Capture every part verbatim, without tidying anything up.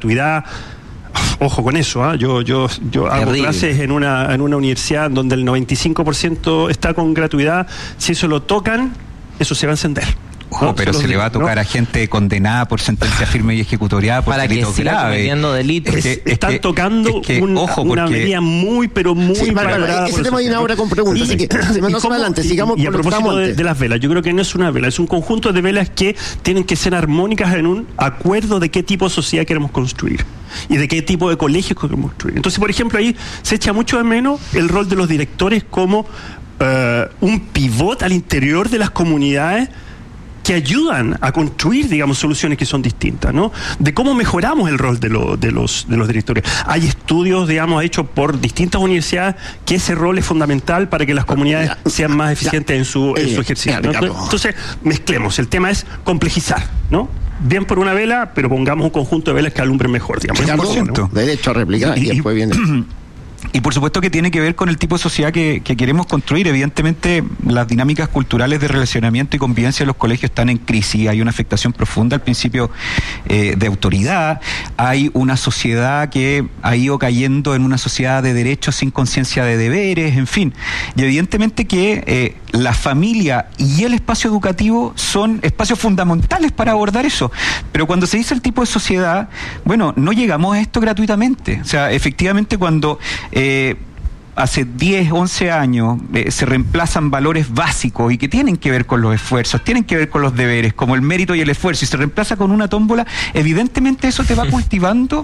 gratuidad. Ojo con eso, ¿eh? yo yo yo hago Terrible. clases en una en una universidad donde el noventa y cinco por ciento está con gratuidad. Si eso lo tocan, eso se va a encender. Ojo, ¿no? pero se, se le va a tocar, ¿no?, a gente condenada por sentencia firme y ejecutoriada por delitos graves. delitos. Es, es están que, tocando es que, un, ojo, una porque... medida muy, pero muy sí, valorada. Ese tema hay una hora con preguntas, y, así que se me pasa adelante, sigamos y, y con a propósito de, de las velas, yo creo que no es una vela, es un conjunto de velas que tienen que ser armónicas en un acuerdo de qué tipo de sociedad queremos construir y de qué tipo de colegios queremos construir. Entonces, por ejemplo, ahí se echa mucho de menos el rol de los directores como uh, un pivot al interior de las comunidades que ayudan a construir, digamos, soluciones que son distintas, ¿no? De cómo mejoramos el rol de, lo, de, los, de los directores. Hay estudios, digamos, hechos por distintas universidades que ese rol es fundamental para que las comunidades sean más eficientes en su, en su ejercicio, ¿no? Entonces, entonces, mezclemos. El tema es complejizar, ¿no? Bien por una vela, pero pongamos un conjunto de velas que alumbren mejor, digamos. ¿No? Derecho a replicar, y, y después viene... Y por supuesto que tiene que ver con el tipo de sociedad que, que queremos construir. Evidentemente, las dinámicas culturales de relacionamiento y convivencia de los colegios están en crisis. Hay una afectación profunda al principio eh, de autoridad. Hay una sociedad que ha ido cayendo en una sociedad de derechos sin conciencia de deberes, en fin. Y evidentemente que eh, la familia y el espacio educativo son espacios fundamentales para abordar eso. Pero cuando se dice el tipo de sociedad, bueno, no llegamos a esto gratuitamente. O sea, efectivamente cuando... Eh, hace diez, once años eh, se reemplazan valores básicos y que tienen que ver con los esfuerzos, tienen que ver con los deberes, como el mérito y el esfuerzo, y se reemplaza con una tómbola, evidentemente eso te va cultivando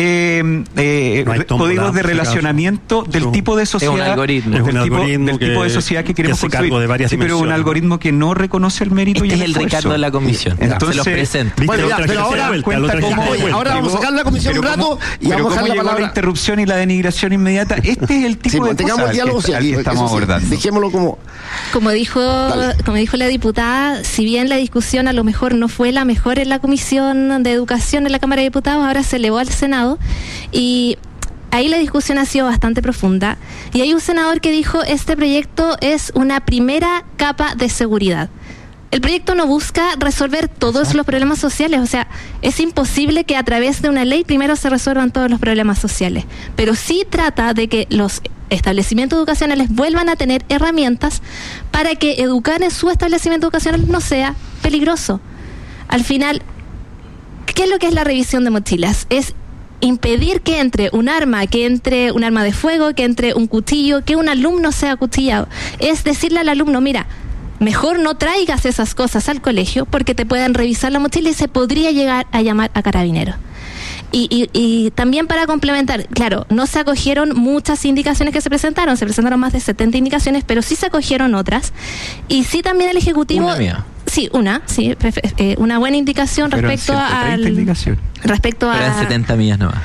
eh, eh, no tómbola, códigos de relacionamiento del no. tipo de sociedad, es un algoritmo, del, es un tipo, algoritmo del que, tipo de sociedad que queremos que construir. De varias sí, pero un algoritmo que no reconoce el mérito este y el es esfuerzo. el Ricardo de la comisión. Entonces, se los presento. Bueno, ya, pero ahora, cuenta cómo, ahora vamos a sacar la comisión un rato y vamos a dejar la palabra. La interrupción y la denigración inmediata. Este es el tipo sí, de tengamos cosas diálogo al que, que estamos sí, abordando. Dejémoslo como... Como dijo, como dijo la diputada, si bien la discusión a lo mejor no fue la mejor en la Comisión de Educación en la Cámara de Diputados, ahora se elevó al Senado y ahí la discusión ha sido bastante profunda. Y hay un senador que dijo, este proyecto es una primera capa de seguridad. El proyecto no busca resolver todos los problemas sociales, o sea, es imposible que a través de una ley primero se resuelvan todos los problemas sociales, pero sí trata de que los establecimientos educacionales vuelvan a tener herramientas para que educar en su establecimiento educacional no sea peligroso. Al final, ¿qué es lo que es la revisión de mochilas? Es impedir que entre un arma, que entre un arma de fuego, que entre un cuchillo, que un alumno sea acuchillado. Es decirle al alumno, mira, mejor no traigas esas cosas al colegio porque te pueden revisar la mochila y se podría llegar a llamar a carabineros. Y, y, y también para complementar, claro, no se acogieron muchas indicaciones que se presentaron, se presentaron más de setenta indicaciones, pero sí se acogieron otras. Y sí también el Ejecutivo... Una mía. Sí, una, sí, eh, una buena indicación pero respecto al... indicaciones. Respecto pero a... en setenta millas nomás.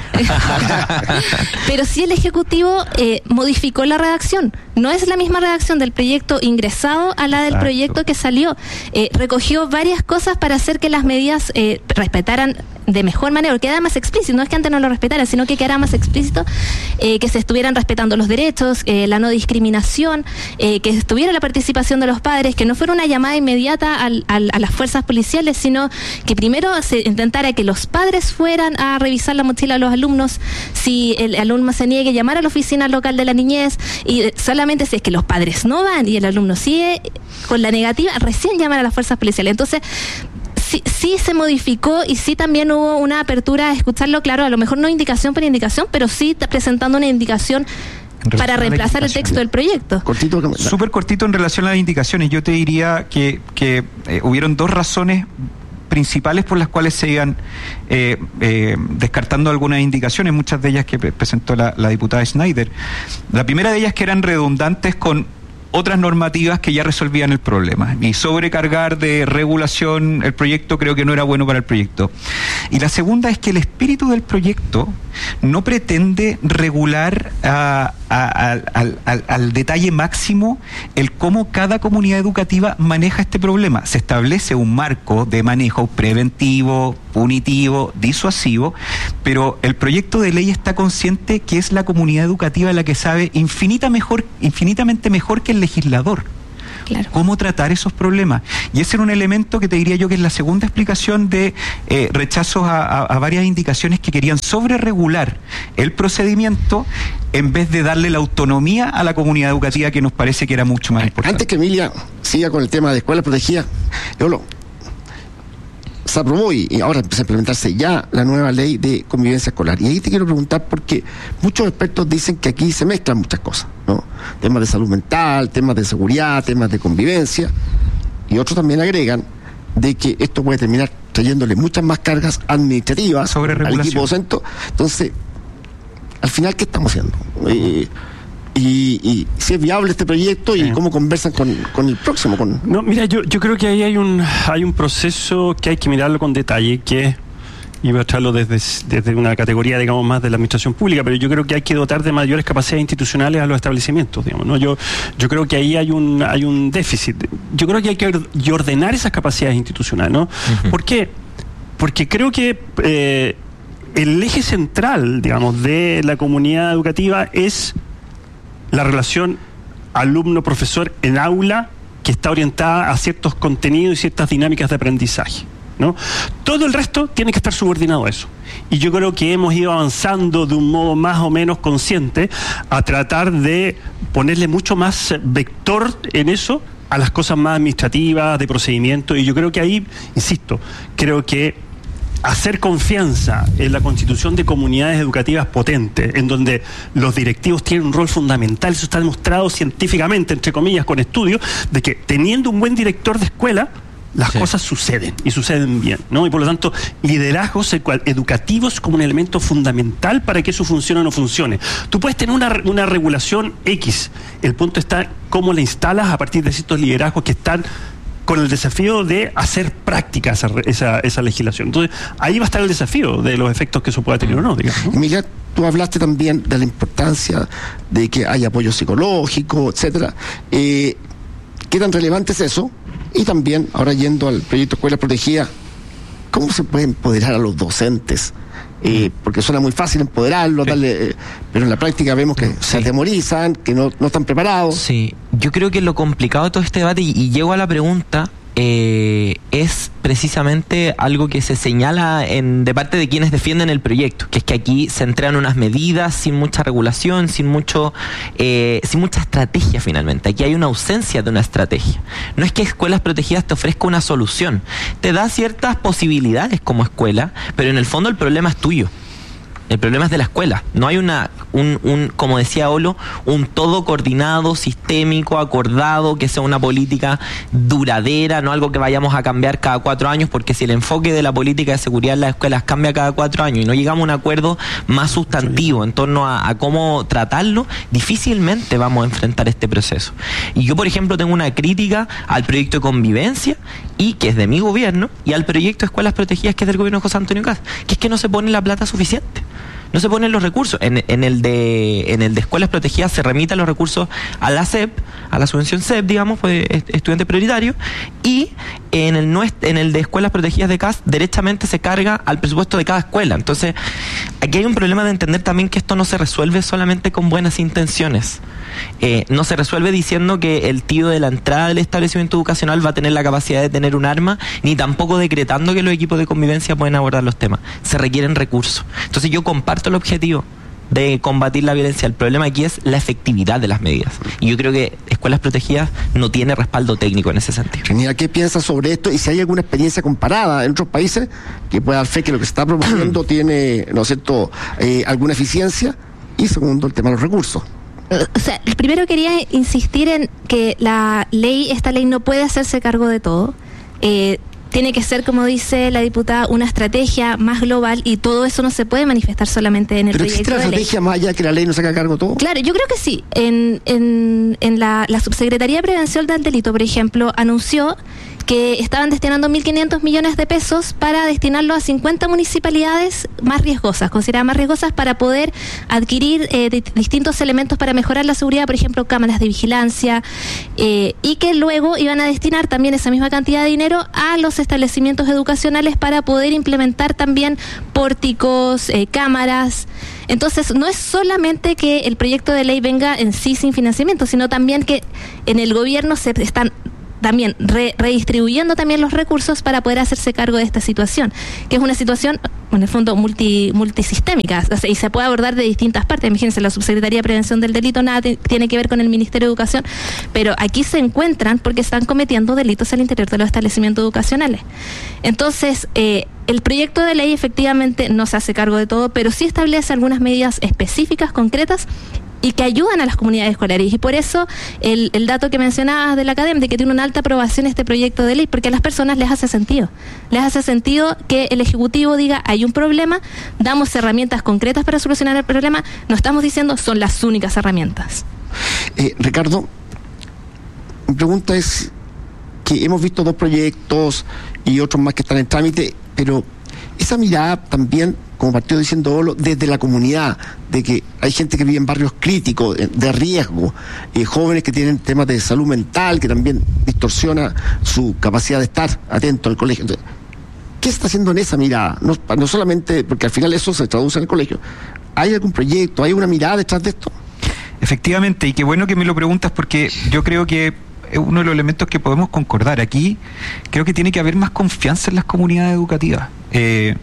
Pero sí el Ejecutivo eh, modificó la redacción. No es la misma redacción del proyecto ingresado a la del Exacto. proyecto que salió. Eh, recogió varias cosas para hacer que las medidas eh, respetaran de mejor manera, porque quedara más explícito, no es que antes no lo respetaran, sino que quedara más explícito eh, que se estuvieran respetando los derechos, eh, la no discriminación, eh, que estuviera la participación de los padres, que no fuera una llamada inmediata al, al, a las fuerzas policiales, sino que primero se intentara que los padres fueran a revisar la mochila a los alumnos, si el alumno se niegue, llamar a la oficina local de la niñez, y solamente si es que los padres no van y el alumno sigue con la negativa, recién llamar a las fuerzas policiales. Entonces, Sí, sí se modificó y sí también hubo una apertura a escucharlo, claro, a lo mejor no indicación por indicación, pero sí presentando una indicación para reemplazar el texto del proyecto. Cortito, súper cortito en relación a las indicaciones. Yo te diría que, que eh, hubieron dos razones principales por las cuales se iban eh, eh, descartando algunas indicaciones, muchas de ellas que presentó la, la diputada Schneider. La primera de ellas que eran redundantes con otras normativas que ya resolvían el problema, y sobrecargar de regulación el proyecto creo que no era bueno para el proyecto. Y la segunda es que el espíritu del proyecto no pretende regular a, a, a, al, al, al detalle máximo el cómo cada comunidad educativa maneja este problema. Se establece un marco de manejo preventivo, punitivo, disuasivo, pero el proyecto de ley está consciente que es la comunidad educativa la que sabe infinita mejor, infinitamente mejor que el legislador Claro. ¿Cómo tratar esos problemas? Y ese era un elemento que te diría yo que es la segunda explicación de eh, rechazos a, a, a varias indicaciones que querían sobreregular el procedimiento en vez de darle la autonomía a la comunidad educativa, que nos parece que era mucho más importante. Antes que Emilia siga con el tema de escuelas protegidas, yo lo... se aprobó y, y ahora empieza a implementarse ya la nueva ley de convivencia escolar. Y ahí te quiero preguntar, porque muchos expertos dicen que aquí se mezclan muchas cosas, ¿no? Temas de salud mental, temas de seguridad, temas de convivencia, y otros también agregan de que esto puede terminar trayéndole muchas más cargas administrativas sobre al equipo docente. Entonces, al final, ¿qué estamos haciendo? Eh, Y, y si es viable este proyecto y sí. cómo conversan con, con el próximo. Con... No, mira, yo, yo creo que ahí hay un hay un proceso que hay que mirarlo con detalle, que iba a traerlo desde, desde una categoría, digamos, más de la administración pública, pero yo creo que hay que dotar de mayores capacidades institucionales a los establecimientos, digamos, ¿no? Yo, yo creo que ahí hay un hay un déficit. Yo creo que hay que ordenar esas capacidades institucionales, ¿no? Uh-huh. ¿Por qué? Porque creo que eh, el eje central, digamos, de la comunidad educativa es la relación alumno-profesor en aula, que está orientada a ciertos contenidos y ciertas dinámicas de aprendizaje, ¿no? Todo el resto tiene que estar subordinado a eso. Y yo creo que hemos ido avanzando de un modo más o menos consciente a tratar de ponerle mucho más vector en eso a las cosas más administrativas, de procedimiento. Y yo creo que ahí, insisto, creo que hacer confianza en la constitución de comunidades educativas potentes, en donde los directivos tienen un rol fundamental, eso está demostrado científicamente, entre comillas, con estudios, de que teniendo un buen director de escuela, las sí. cosas suceden, y suceden bien, ¿no? Y por lo tanto, liderazgos educativos como un elemento fundamental para que eso funcione o no funcione. Tú puedes tener una, una regulación X, el punto está cómo la instalas a partir de ciertos liderazgos que están con el desafío de hacer práctica esa, esa, esa legislación. Entonces, ahí va a estar el desafío de los efectos que eso pueda tener o no, digamos, ¿no? Emilia, tú hablaste también de la importancia de que haya apoyo psicológico, etcétera. Eh, ¿Qué tan relevante es eso? Y también, ahora yendo al proyecto Escuela Protegida, ¿cómo se puede empoderar a los docentes? Eh, porque suena muy fácil empoderarlos, sí. darle, eh, pero en la práctica vemos que sí. se atemorizan, que no, no están preparados. Sí, yo creo que lo complicado de todo este debate, y, y llego a la pregunta, eh, es precisamente algo que se señala en, de parte de quienes defienden el proyecto, que es que aquí se entregan unas medidas sin mucha regulación, sin mucho, eh, sin mucha estrategia finalmente. Aquí hay una ausencia de una estrategia. No es que Escuelas Protegidas te ofrezca una solución, te da ciertas posibilidades como escuela, pero en el fondo el problema es tuyo. El problema es de la escuela. No hay una, un, un, como decía Olo, un todo coordinado, sistémico, acordado, que sea una política duradera, no algo que vayamos a cambiar cada cuatro años, porque si el enfoque de la política de seguridad en las escuelas cambia cada cuatro años y no llegamos a un acuerdo más sustantivo en torno a, a cómo tratarlo, difícilmente vamos a enfrentar este proceso. Y yo, por ejemplo, tengo una crítica al proyecto de convivencia, y que es de mi gobierno, y al proyecto de Escuelas Protegidas, que es del gobierno de José Antonio Caz, que es que no se pone la plata suficiente. No se ponen los recursos. En, en el de en el de Escuelas Protegidas se remiten los recursos a la C E P, a la subvención C E P, digamos, pues, estudiante prioritario, y en el no en el de Escuelas Protegidas de C A S derechamente se carga al presupuesto de cada escuela. Entonces, aquí hay un problema de entender también que esto no se resuelve solamente con buenas intenciones. Eh, no se resuelve diciendo que el tío de la entrada del establecimiento educacional va a tener la capacidad de tener un arma, ni tampoco decretando que los equipos de convivencia pueden abordar los temas. Se requieren recursos. Entonces yo comparto el objetivo de combatir la violencia. El problema aquí es la efectividad de las medidas. Y yo creo que Escuelas Protegidas no tiene respaldo técnico en ese sentido. Genial. ¿Qué piensas sobre esto? Y si hay alguna experiencia comparada en otros países que pueda dar fe que lo que se está proponiendo tiene, ¿no es cierto?, eh, alguna eficiencia. Y segundo, el tema de los recursos. O sea, primero quería insistir en que la ley, esta ley no puede hacerse cargo de todo. Eh, tiene que ser, como dice la diputada, una estrategia más global, y todo eso no se puede manifestar solamente en el ¿Pero proyecto de ley. ¿Pero existe la estrategia más allá que la ley no se haga cargo de todo? Claro, yo creo que sí. En, en, en la, la Subsecretaría de Prevención del Delito, por ejemplo, anunció que estaban destinando mil quinientos millones de pesos para destinarlo a cincuenta municipalidades más riesgosas, consideradas más riesgosas, para poder adquirir eh, de, distintos elementos para mejorar la seguridad, por ejemplo, cámaras de vigilancia, eh, y que luego iban a destinar también esa misma cantidad de dinero a los establecimientos educacionales para poder implementar también pórticos, eh, cámaras. Entonces, no es solamente que el proyecto de ley venga en sí sin financiamiento, sino también que en el gobierno se están también re, redistribuyendo también los recursos para poder hacerse cargo de esta situación, que es una situación, en el fondo, multi, multisistémica, o sea, y se puede abordar de distintas partes. Imagínense, la Subsecretaría de Prevención del Delito nada te, tiene que ver con el Ministerio de Educación, pero aquí se encuentran porque están cometiendo delitos al interior de los establecimientos educacionales. Entonces, eh, el proyecto de ley efectivamente no se hace cargo de todo, pero sí establece algunas medidas específicas, concretas, y que ayudan a las comunidades escolares. Y por eso el, el dato que mencionabas de la academia, de que tiene una alta aprobación este proyecto de ley, porque a las personas les hace sentido. Les hace sentido que el Ejecutivo diga, hay un problema, damos herramientas concretas para solucionar el problema, no estamos diciendo son las únicas herramientas. Eh, Ricardo, mi pregunta es que hemos visto dos proyectos y otros más que están en trámite, pero esa mirada también, como partido diciendo Olo, desde la comunidad, de que hay gente que vive en barrios críticos, de riesgo, eh, jóvenes que tienen temas de salud mental, que también distorsiona su capacidad de estar atento al colegio. Entonces, ¿qué se está haciendo en esa mirada? No, no solamente, porque al final eso se traduce en el colegio. ¿Hay algún proyecto, hay una mirada detrás de esto? Efectivamente, y qué bueno que me lo preguntas, porque yo creo que uno de los elementos que podemos concordar aquí, creo que tiene que haber más confianza en las comunidades educativas. Eh,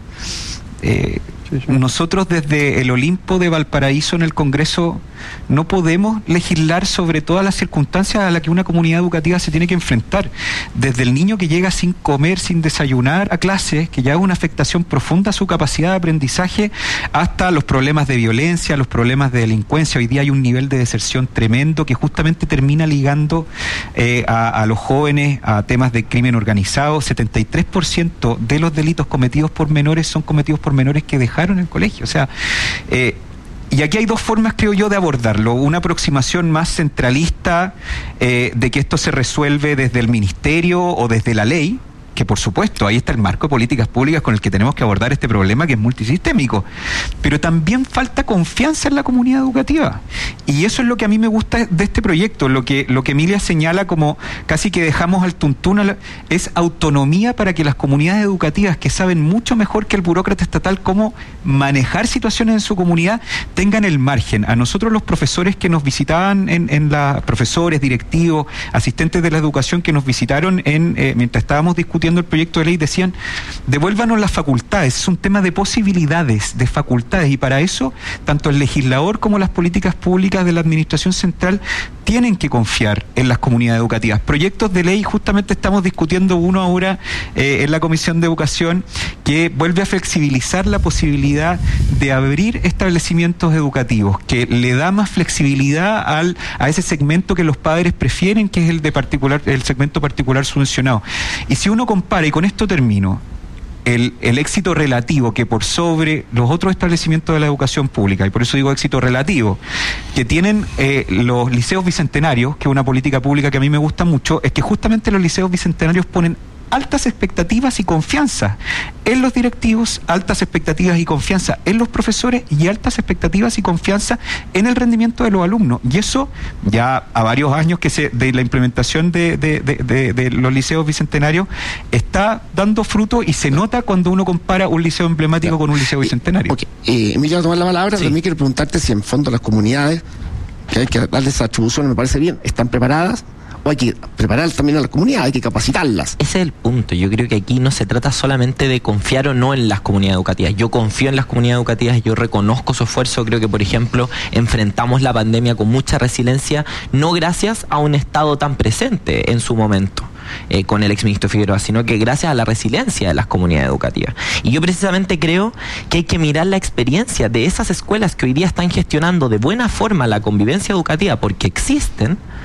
eh, nosotros desde el Olimpo de Valparaíso en el Congreso no podemos legislar sobre todas las circunstancias a las que una comunidad educativa se tiene que enfrentar. Desde el niño que llega sin comer, sin desayunar a clases, que ya es una afectación profunda a su capacidad de aprendizaje, hasta los problemas de violencia, los problemas de delincuencia. Hoy día hay un nivel de deserción tremendo que justamente termina ligando eh, a, a los jóvenes a temas de crimen organizado. setenta y tres por ciento de los delitos cometidos por menores son cometidos por menores que dejaron el colegio. O sea, eh, y aquí hay dos formas, creo yo, de abordarlo. Una aproximación más centralista, eh, de que esto se resuelve desde el ministerio o desde la ley, que por supuesto, ahí está el marco de políticas públicas con el que tenemos que abordar este problema, que es multisistémico. Pero también falta confianza en la comunidad educativa. Y eso es lo que a mí me gusta de este proyecto. Lo que, lo que Emilia señala como casi que dejamos al tuntún, es autonomía para que las comunidades educativas, que saben mucho mejor que el burócrata estatal cómo manejar situaciones en su comunidad, tengan el margen. A nosotros los profesores que nos visitaban, en, en la, profesores, directivos, asistentes de la educación que nos visitaron en eh, mientras estábamos discutiendo el proyecto de ley, decían, devuélvanos las facultades. Es un tema de posibilidades, de facultades, y para eso tanto el legislador como las políticas públicas de la administración central tienen que confiar en las comunidades educativas. Proyectos de ley, justamente estamos discutiendo uno ahora eh, en la Comisión de Educación, que vuelve a flexibilizar la posibilidad de abrir establecimientos educativos, que le da más flexibilidad al, a ese segmento que los padres prefieren, que es el de particular, el segmento particular subvencionado. Y si uno compara, y con esto termino, el, el éxito relativo que por sobre los otros establecimientos de la educación pública, y por eso digo éxito relativo, que tienen eh, los liceos bicentenarios, que es una política pública que a mí me gusta mucho, es que justamente los liceos bicentenarios ponen altas expectativas y confianza en los directivos, altas expectativas y confianza en los profesores y altas expectativas y confianza en el rendimiento de los alumnos. Y eso ya a varios años que se de la implementación de, de, de, de, de los liceos bicentenarios está dando fruto, y se nota cuando uno compara un liceo emblemático con un liceo bicentenario. Okay. Eh, Emilia, va a tomar la palabra, Sí. pero a mí quiero preguntarte si en fondo las comunidades, que hay que darles esa atribución, me parece bien, ¿están preparadas? ¿O hay que preparar también a las comunidades, hay que capacitarlas? Ese es el punto. Yo creo que aquí no se trata solamente de confiar o no en las comunidades educativas. Yo confío en las comunidades educativas, yo reconozco su esfuerzo. Creo que, por ejemplo, enfrentamos la pandemia con mucha resiliencia, no gracias a un Estado tan presente en su momento, Eh, con el exministro Figueroa, sino que gracias a la resiliencia de las comunidades educativas. Y yo precisamente creo que hay que mirar la experiencia de esas escuelas que hoy día están gestionando de buena forma la convivencia educativa, porque existen,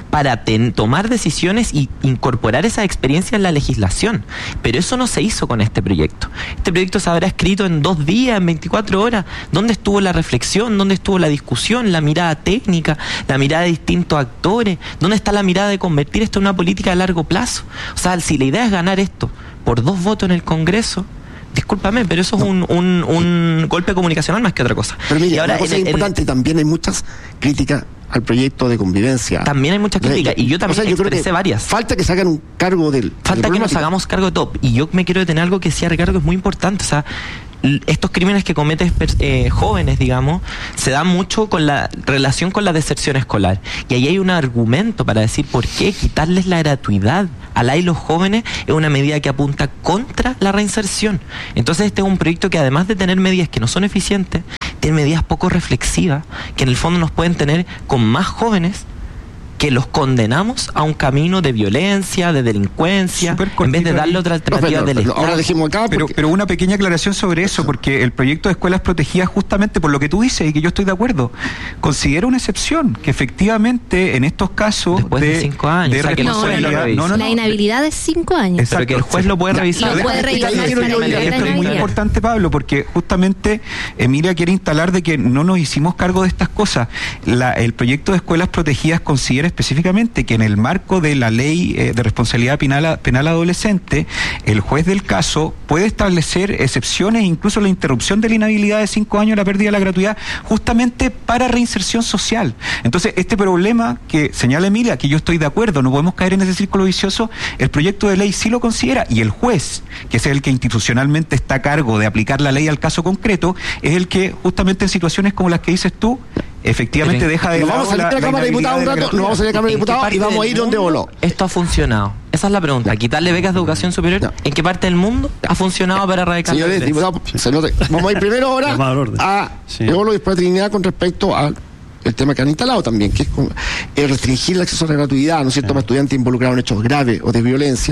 para ten, tomar decisiones y incorporar esa experiencia en la legislación. Pero eso no se hizo con este proyecto. Este proyecto se habrá escrito en dos días, en veinticuatro horas. ¿Dónde estuvo la reflexión? ¿Dónde estuvo la discusión? La mirada técnica, la mirada de distintos actores. ¿Dónde está la mirada de convertir esto en una política a largo plazo? O sea, si la idea es ganar esto por dos votos en el Congreso, discúlpame, pero eso es un, un, un golpe comunicacional más que otra cosa. Pero mire, y ahora, una cosa en, importante, en, también hay muchas críticas al proyecto de convivencia. También hay muchas críticas, y yo también o sea, yo expresé varias. Falta que se hagan un cargo del... Falta que nos hagamos cargo de todo. Y yo me quiero detener algo que decía Ricardo, que es muy importante. O sea, estos crímenes que cometen eh, jóvenes, digamos, se dan mucho con la relación con la deserción escolar. Y ahí hay un argumento para decir por qué quitarles la gratuidad a la y los jóvenes es una medida que apunta contra la reinserción. Entonces este es un proyecto que, además de tener medidas que no son eficientes, tiene medidas poco reflexivas que en el fondo nos pueden tener con más jóvenes que los condenamos a un camino de violencia, de delincuencia, en vez de darle otra alternativa no, pero, del pero, Estado. Ahora dejemos acá pero, pero una pequeña aclaración sobre eso, porque el proyecto de escuelas protegidas, justamente por lo que tú dices y que yo estoy de acuerdo, considera una excepción, que efectivamente en estos casos después de, de cinco años, de o sea, que responsabilidad, no, no, no, no, la inhabilidad es cinco años. Exacto, pero que el juez lo puede revisar. Lo puede revisar. Esto es muy importante, Pablo, porque justamente Emilia quiere instalar de que no nos hicimos cargo de estas cosas. La, el proyecto de escuelas protegidas considera específicamente que en el marco de la ley eh, de responsabilidad penal, penal adolescente, el juez del caso puede establecer excepciones, incluso la interrupción de la inhabilidad de cinco años, la pérdida de la gratuidad, justamente para reinserción social. Entonces, este problema que señala Emilia, que yo estoy de acuerdo, no podemos caer en ese círculo vicioso, el proyecto de ley sí lo considera, y el juez, que es el que institucionalmente está a cargo de aplicar la ley al caso concreto, es el que justamente en situaciones como las que dices tú, efectivamente Pero, deja de nos lado vamos a salir la, de la Cámara de Diputados un rato, nos vamos a salir de la Cámara de Diputados y vamos a ir donde voló. Esto ha funcionado. Esa es la pregunta. Quitarle becas de educación superior, no. ¿en qué parte del mundo ha funcionado para erradicar la Señores violencia? diputados, se note. Vamos a ir primero ahora a sí. Eolo y después a Trinidad con respecto al el tema que han instalado también, que es con, eh, restringir el acceso a la gratuidad, ¿no es cierto?, para estudiantes involucrados en hechos graves o de violencia.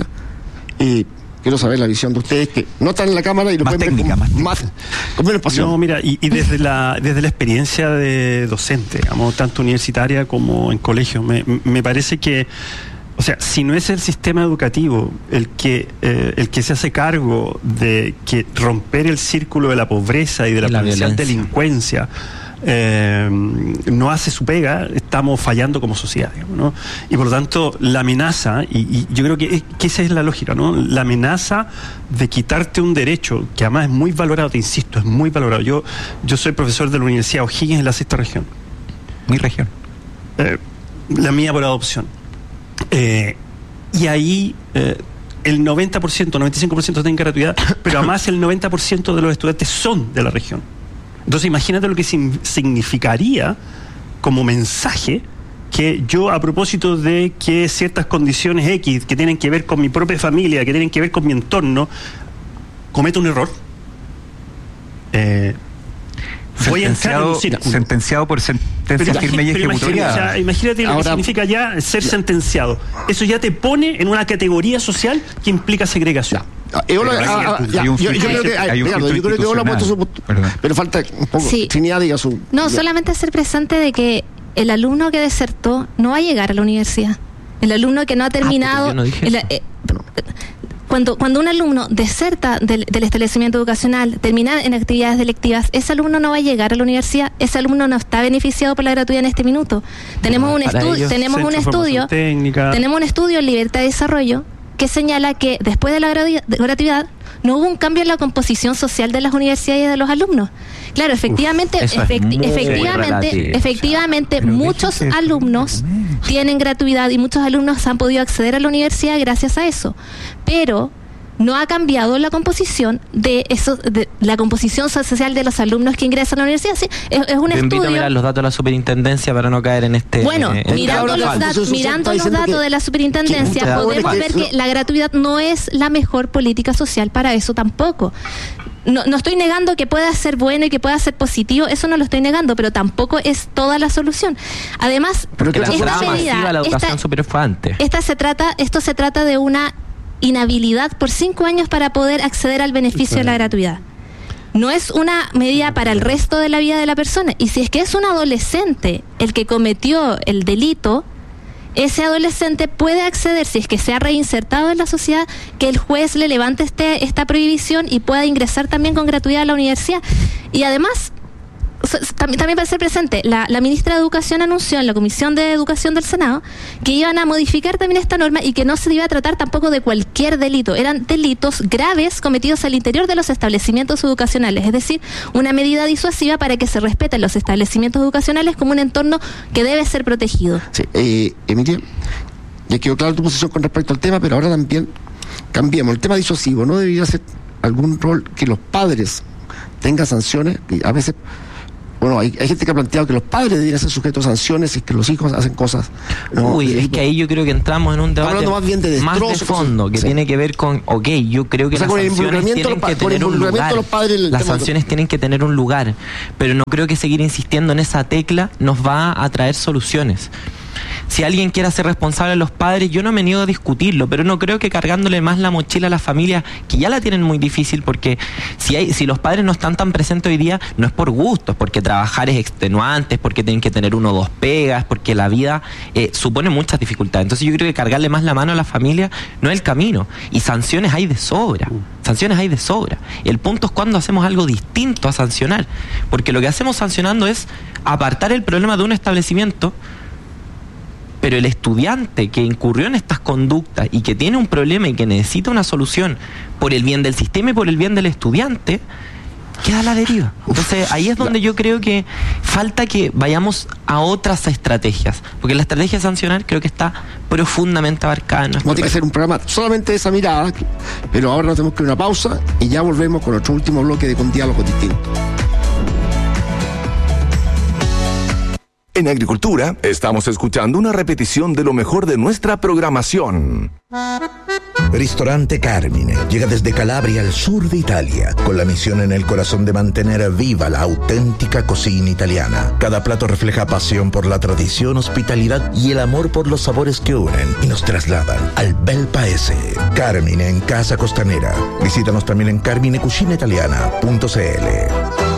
Y quiero saber la visión de ustedes, que no están en la Cámara y lo más pueden técnica, ver con, más, más, con menos pasión. No, mira, y, y desde la desde la experiencia de docente, digamos, tanto universitaria como en colegio, me, me parece que, o sea, si no es el sistema educativo el que eh, el que se hace cargo de que romper el círculo de la pobreza y de la, la potencial violencia. delincuencia eh, no hace su pega, estamos fallando como sociedad, digamos, ¿no? Y por lo tanto la amenaza, y, y yo creo que, que esa es la lógica, ¿no? La amenaza de quitarte un derecho que además es muy valorado, te insisto, es muy valorado. Yo, yo soy profesor de la Universidad O'Higgins en la sexta región. Mi región. Eh, la mía por adopción. Eh, y ahí eh, el noventa por ciento, noventa y cinco por ciento tienen gratuidad, pero además el noventa por ciento de los estudiantes son de la región. Entonces imagínate lo que sin, significaría como mensaje que yo, a propósito de que ciertas condiciones X que tienen que ver con mi propia familia, que tienen que ver con mi entorno, cometo un error, eh, voy a entrar en un círculo. Sentenciado por sentencia firme y ejecutoria. O sea, imagínate lo Ahora, que significa ya ser ya. sentenciado. Eso ya te pone en una categoría social que implica segregación. Ya. Eolo, Pero hay- ah, ah, ya, hay un yo, yo filtro- creo que, hay un Ricardo, filtro yo creo que Eolo ha puesto su punto, Perdón. pero falta un poco. Sí. Trinidad diga su. No, ya. solamente hacer presente de que el alumno que desertó no va a llegar a la universidad. El alumno que no ha terminado... yo no dije el- eso. eh, cuando, cuando un alumno deserta del, del establecimiento educacional, termina en actividades delictivas, ese alumno no va a llegar a la universidad, ese alumno no está beneficiado por la gratuidad en este minuto. Tenemos No, un para estudio, ellos, tenemos un Centro de estudio, Formación Técnica. tenemos un estudio en Libertad de Desarrollo que señala que después de la gradu- de gratuidad no hubo un cambio en la composición social de las universidades y de los alumnos. Claro, efectivamente, Uf, eso es efecti- muy efectivamente, relativo. efectivamente, Pero muchos déjese de alumnos argumentos. tienen gratuidad y muchos alumnos han podido acceder a la universidad gracias a eso. Pero no ha cambiado la composición de eso, de la composición social de los alumnos que ingresan a la universidad. Sí, es, es un Te invito a estudio. mirar los datos de la superintendencia para no caer en este... Bueno, eh, en mirando este los, falso. dat- Entonces, mirando está los diciendo datos que- de la superintendencia, que- podemos que- ver no. que la gratuidad no es la mejor política social para eso tampoco. No, no estoy negando que pueda ser bueno y que pueda ser positivo, eso no lo estoy negando, pero tampoco es toda la solución. Además, Pero Que la esta entrada medida, masiva a la educación esta- superior fue antes. esta se trata, esto se trata de una inhabilidad por cinco años para poder acceder al beneficio de la gratuidad. No es una medida para el resto de la vida de la persona. Y si es que es un adolescente el que cometió el delito, ese adolescente puede acceder, si es que se ha reinsertado en la sociedad, que el juez le levante este, esta prohibición y pueda ingresar también con gratuidad a la universidad. Y además, También, también para ser presente, la, la ministra de Educación anunció en la Comisión de Educación del Senado que iban a modificar también esta norma y que no se iba a tratar tampoco de cualquier delito. Eran delitos graves cometidos al interior de los establecimientos educacionales, es decir, una medida disuasiva para que se respeten los establecimientos educacionales como un entorno que debe ser protegido. Sí, eh, Emilia, ya quedó claro tu posición con respecto al tema, pero ahora también cambiemos. El tema disuasivo, ¿no debería ser algún rol que los padres tengan sanciones? Y a veces... Bueno, hay, hay gente que ha planteado que los padres deberían ser sujetos a sanciones y que los hijos hacen cosas. ¿no? Uy, es que ahí yo creo que entramos en un debate más, bien de más de fondo, cosas, que sí. tiene que ver con, ok, yo creo que o sea, las sanciones tienen que tener un lugar. Las sanciones de... tienen que tener un lugar, pero no creo que seguir insistiendo en esa tecla nos va a traer soluciones. Si alguien quiere hacer responsable a los padres, yo no me niego a discutirlo, pero no creo que cargándole más la mochila a las familias, que ya la tienen muy difícil, porque si hay, si los padres no están tan presentes hoy día, no es por gusto, es porque trabajar es extenuante, es porque tienen que tener uno o dos pegas, porque la vida eh, supone muchas dificultades. Entonces yo creo que cargarle más la mano a la familia no es el camino. Y sanciones hay de sobra, sanciones hay de sobra. El punto es cuando hacemos algo distinto a sancionar, porque lo que hacemos sancionando es apartar el problema de un establecimiento, pero el estudiante que incurrió en estas conductas y que tiene un problema y que necesita una solución por el bien del sistema y por el bien del estudiante, queda a la deriva. Entonces ahí es donde yo creo que falta que vayamos a otras estrategias, porque la estrategia de sancionar creo que está profundamente abarcada en nuestro país. Tiene que ser un programa solamente de esa mirada, pero ahora nos tenemos que ir a una pausa y ya volvemos con nuestro último bloque de Con Diálogo Distinto. En Agricultura, estamos escuchando una repetición de lo mejor de nuestra programación. Ristorante Carmine llega desde Calabria al sur de Italia, con la misión en el corazón de mantener viva la auténtica cocina italiana. Cada plato refleja pasión por la tradición, hospitalidad y el amor por los sabores que unen y nos trasladan al bel paese. Carmine en Casa Costanera. Visítanos también en carmine cucina italiana punto c l.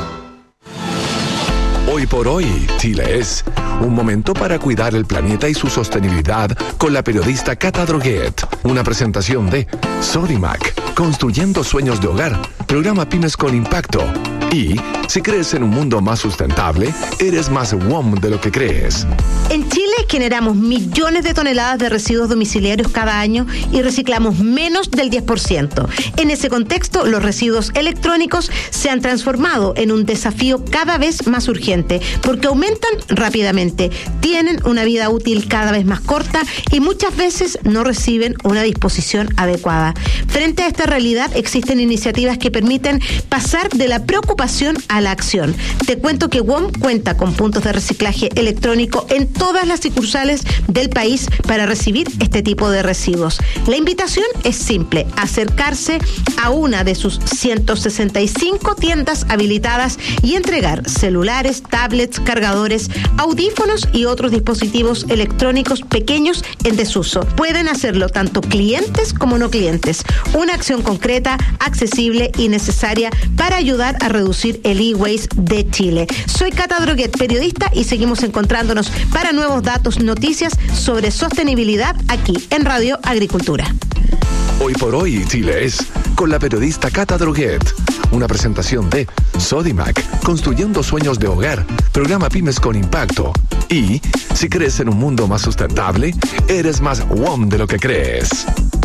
Hoy por hoy, Chile es un momento para cuidar el planeta y su sostenibilidad con la periodista Cata Droguet. Una presentación de Sodimac, construyendo sueños de hogar, programa Pymes con Impacto. Y si crees en un mundo más sustentable, eres más W O M de lo que crees. En Chile generamos millones de toneladas de residuos domiciliarios cada año y reciclamos menos del diez por ciento. En ese contexto, los residuos electrónicos se han transformado en un desafío cada vez más urgente, porque aumentan rápidamente, tienen una vida útil cada vez más corta y muchas veces no reciben una disposición adecuada. Frente a esta realidad, existen iniciativas que permiten pasar de la preocupación a la acción. Te cuento que W O M cuenta con puntos de reciclaje electrónico en todas las sucursales del país para recibir este tipo de residuos. La invitación es simple: acercarse a una de sus ciento sesenta y cinco tiendas habilitadas y entregar celulares, tablets, cargadores, audífonos y otros dispositivos electrónicos pequeños en desuso. Pueden hacerlo tanto clientes como no clientes. Una acción concreta, accesible y necesaria para ayudar a reducir el e-waste de Chile. Soy Cata Droguet, periodista, y seguimos encontrándonos para nuevos datos, noticias sobre sostenibilidad aquí en Radio Agricultura. Hoy por hoy, Chile es con la periodista Cata Droguet. Una presentación de Sodimac, construyendo sueños de hogar, programa Pymes con Impacto. Y si crees en un mundo más sustentable, eres más W O M de lo que crees.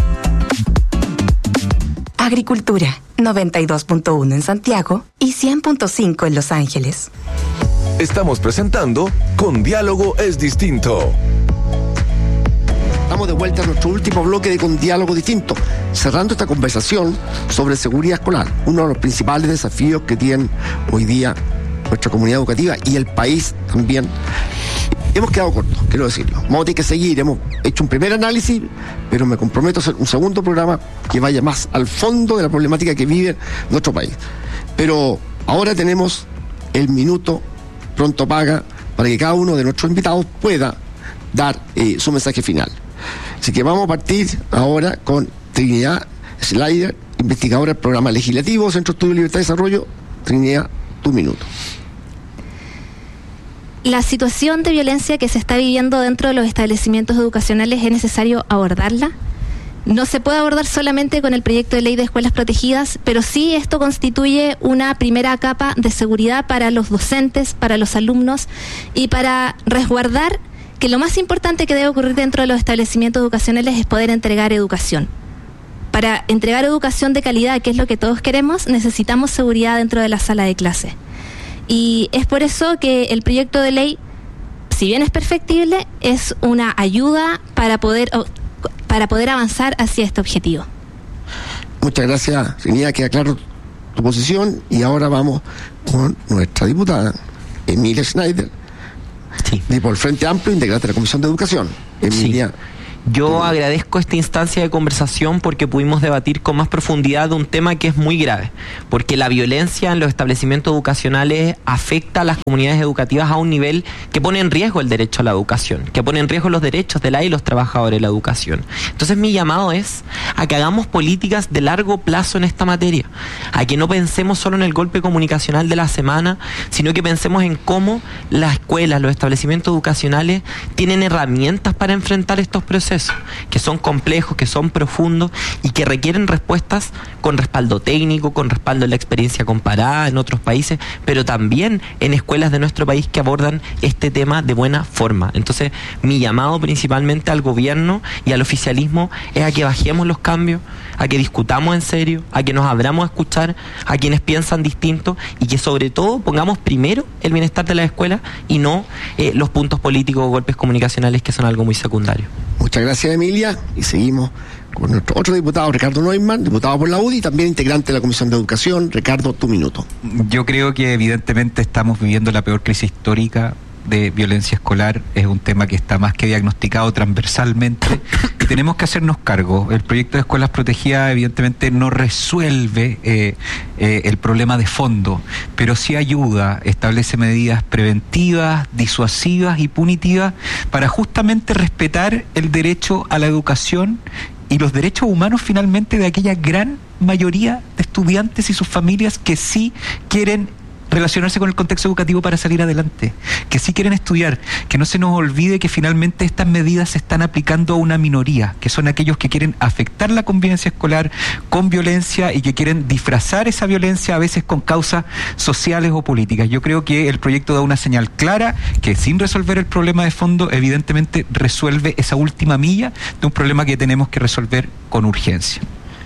Agricultura, noventa y dos punto uno en Santiago y cien punto cinco en Los Ángeles. Estamos presentando Con Diálogo es Distinto. Estamos de vuelta a nuestro último bloque de Con Diálogo Distinto, cerrando esta conversación sobre seguridad escolar, uno de los principales desafíos que tiene hoy día nuestra comunidad educativa y el país también. Hemos quedado cortos, quiero decirlo. Vamos a tener que seguir, hemos hecho un primer análisis, pero me comprometo a hacer un segundo programa que vaya más al fondo de la problemática que vive nuestro país. Pero ahora tenemos el minuto pronto paga para que cada uno de nuestros invitados pueda dar eh, su mensaje final. Así que vamos a partir ahora con Trinidad Slider, investigadora del programa legislativo, Centro de Estudio de Libertad y Desarrollo. Trinidad, tu minuto. la situación de violencia que se está viviendo dentro de los establecimientos educacionales es necesario abordarla. No se puede abordar solamente con el proyecto de ley de escuelas protegidas, pero sí esto constituye una primera capa de seguridad para los docentes, para los alumnos y para resguardar que lo más importante que debe ocurrir dentro de los establecimientos educacionales es poder entregar educación. Para entregar educación de calidad, que es lo que todos queremos, necesitamos seguridad dentro de la sala de clase. Y es por eso que el proyecto de ley, si bien es perfectible, es una ayuda para poder, para poder avanzar hacia este objetivo. Muchas gracias, Trinidad, queda claro tu posición y ahora vamos con nuestra diputada, Emilia Schneider, sí. de por el Frente Amplio, integrante de la Comisión de Educación. Emilia. Sí. Yo agradezco esta instancia de conversación porque pudimos debatir con más profundidad de un tema que es muy grave, porque la violencia en los establecimientos educacionales afecta a las comunidades educativas a un nivel que pone en riesgo el derecho a la educación, que pone en riesgo los derechos de la y los trabajadores de la educación. Entonces mi llamado es a que hagamos políticas de largo plazo en esta materia, a que no pensemos solo en el golpe comunicacional de la semana, sino que pensemos en cómo las escuelas, los establecimientos educacionales tienen herramientas para enfrentar estos procesos, que son complejos, que son profundos y que requieren respuestas con respaldo técnico, con respaldo en la experiencia comparada en otros países, pero también en escuelas de nuestro país que abordan este tema de buena forma. Entonces, mi llamado principalmente al gobierno y al oficialismo es a que bajemos los cambios, a que discutamos en serio, a que nos abramos a escuchar a quienes piensan distinto y que sobre todo pongamos primero el bienestar de la escuela y no eh, los puntos políticos o golpes comunicacionales que son algo muy secundario. Muchas gracias, Emilia, y seguimos con nuestro otro diputado, Ricardo Neumann, diputado por la U D I, también integrante de la Comisión de Educación. Ricardo, tu minuto. Yo creo que evidentemente estamos viviendo la peor crisis histórica de violencia escolar. Es un tema que está más que diagnosticado transversalmente y tenemos que hacernos cargo. El proyecto de escuelas protegidas evidentemente no resuelve eh, eh, el problema de fondo, pero sí ayuda, establece medidas preventivas, disuasivas y punitivas para justamente respetar el derecho a la educación y los derechos humanos finalmente de aquella gran mayoría de estudiantes y sus familias que sí quieren relacionarse con el contexto educativo para salir adelante, que sí quieren estudiar, que no se nos olvide que finalmente estas medidas se están aplicando a una minoría, que son aquellos que quieren afectar la convivencia escolar con violencia y que quieren disfrazar esa violencia a veces con causas sociales o políticas. Yo creo que el proyecto da una señal clara que sin resolver el problema de fondo, evidentemente resuelve esa última milla de un problema que tenemos que resolver con urgencia.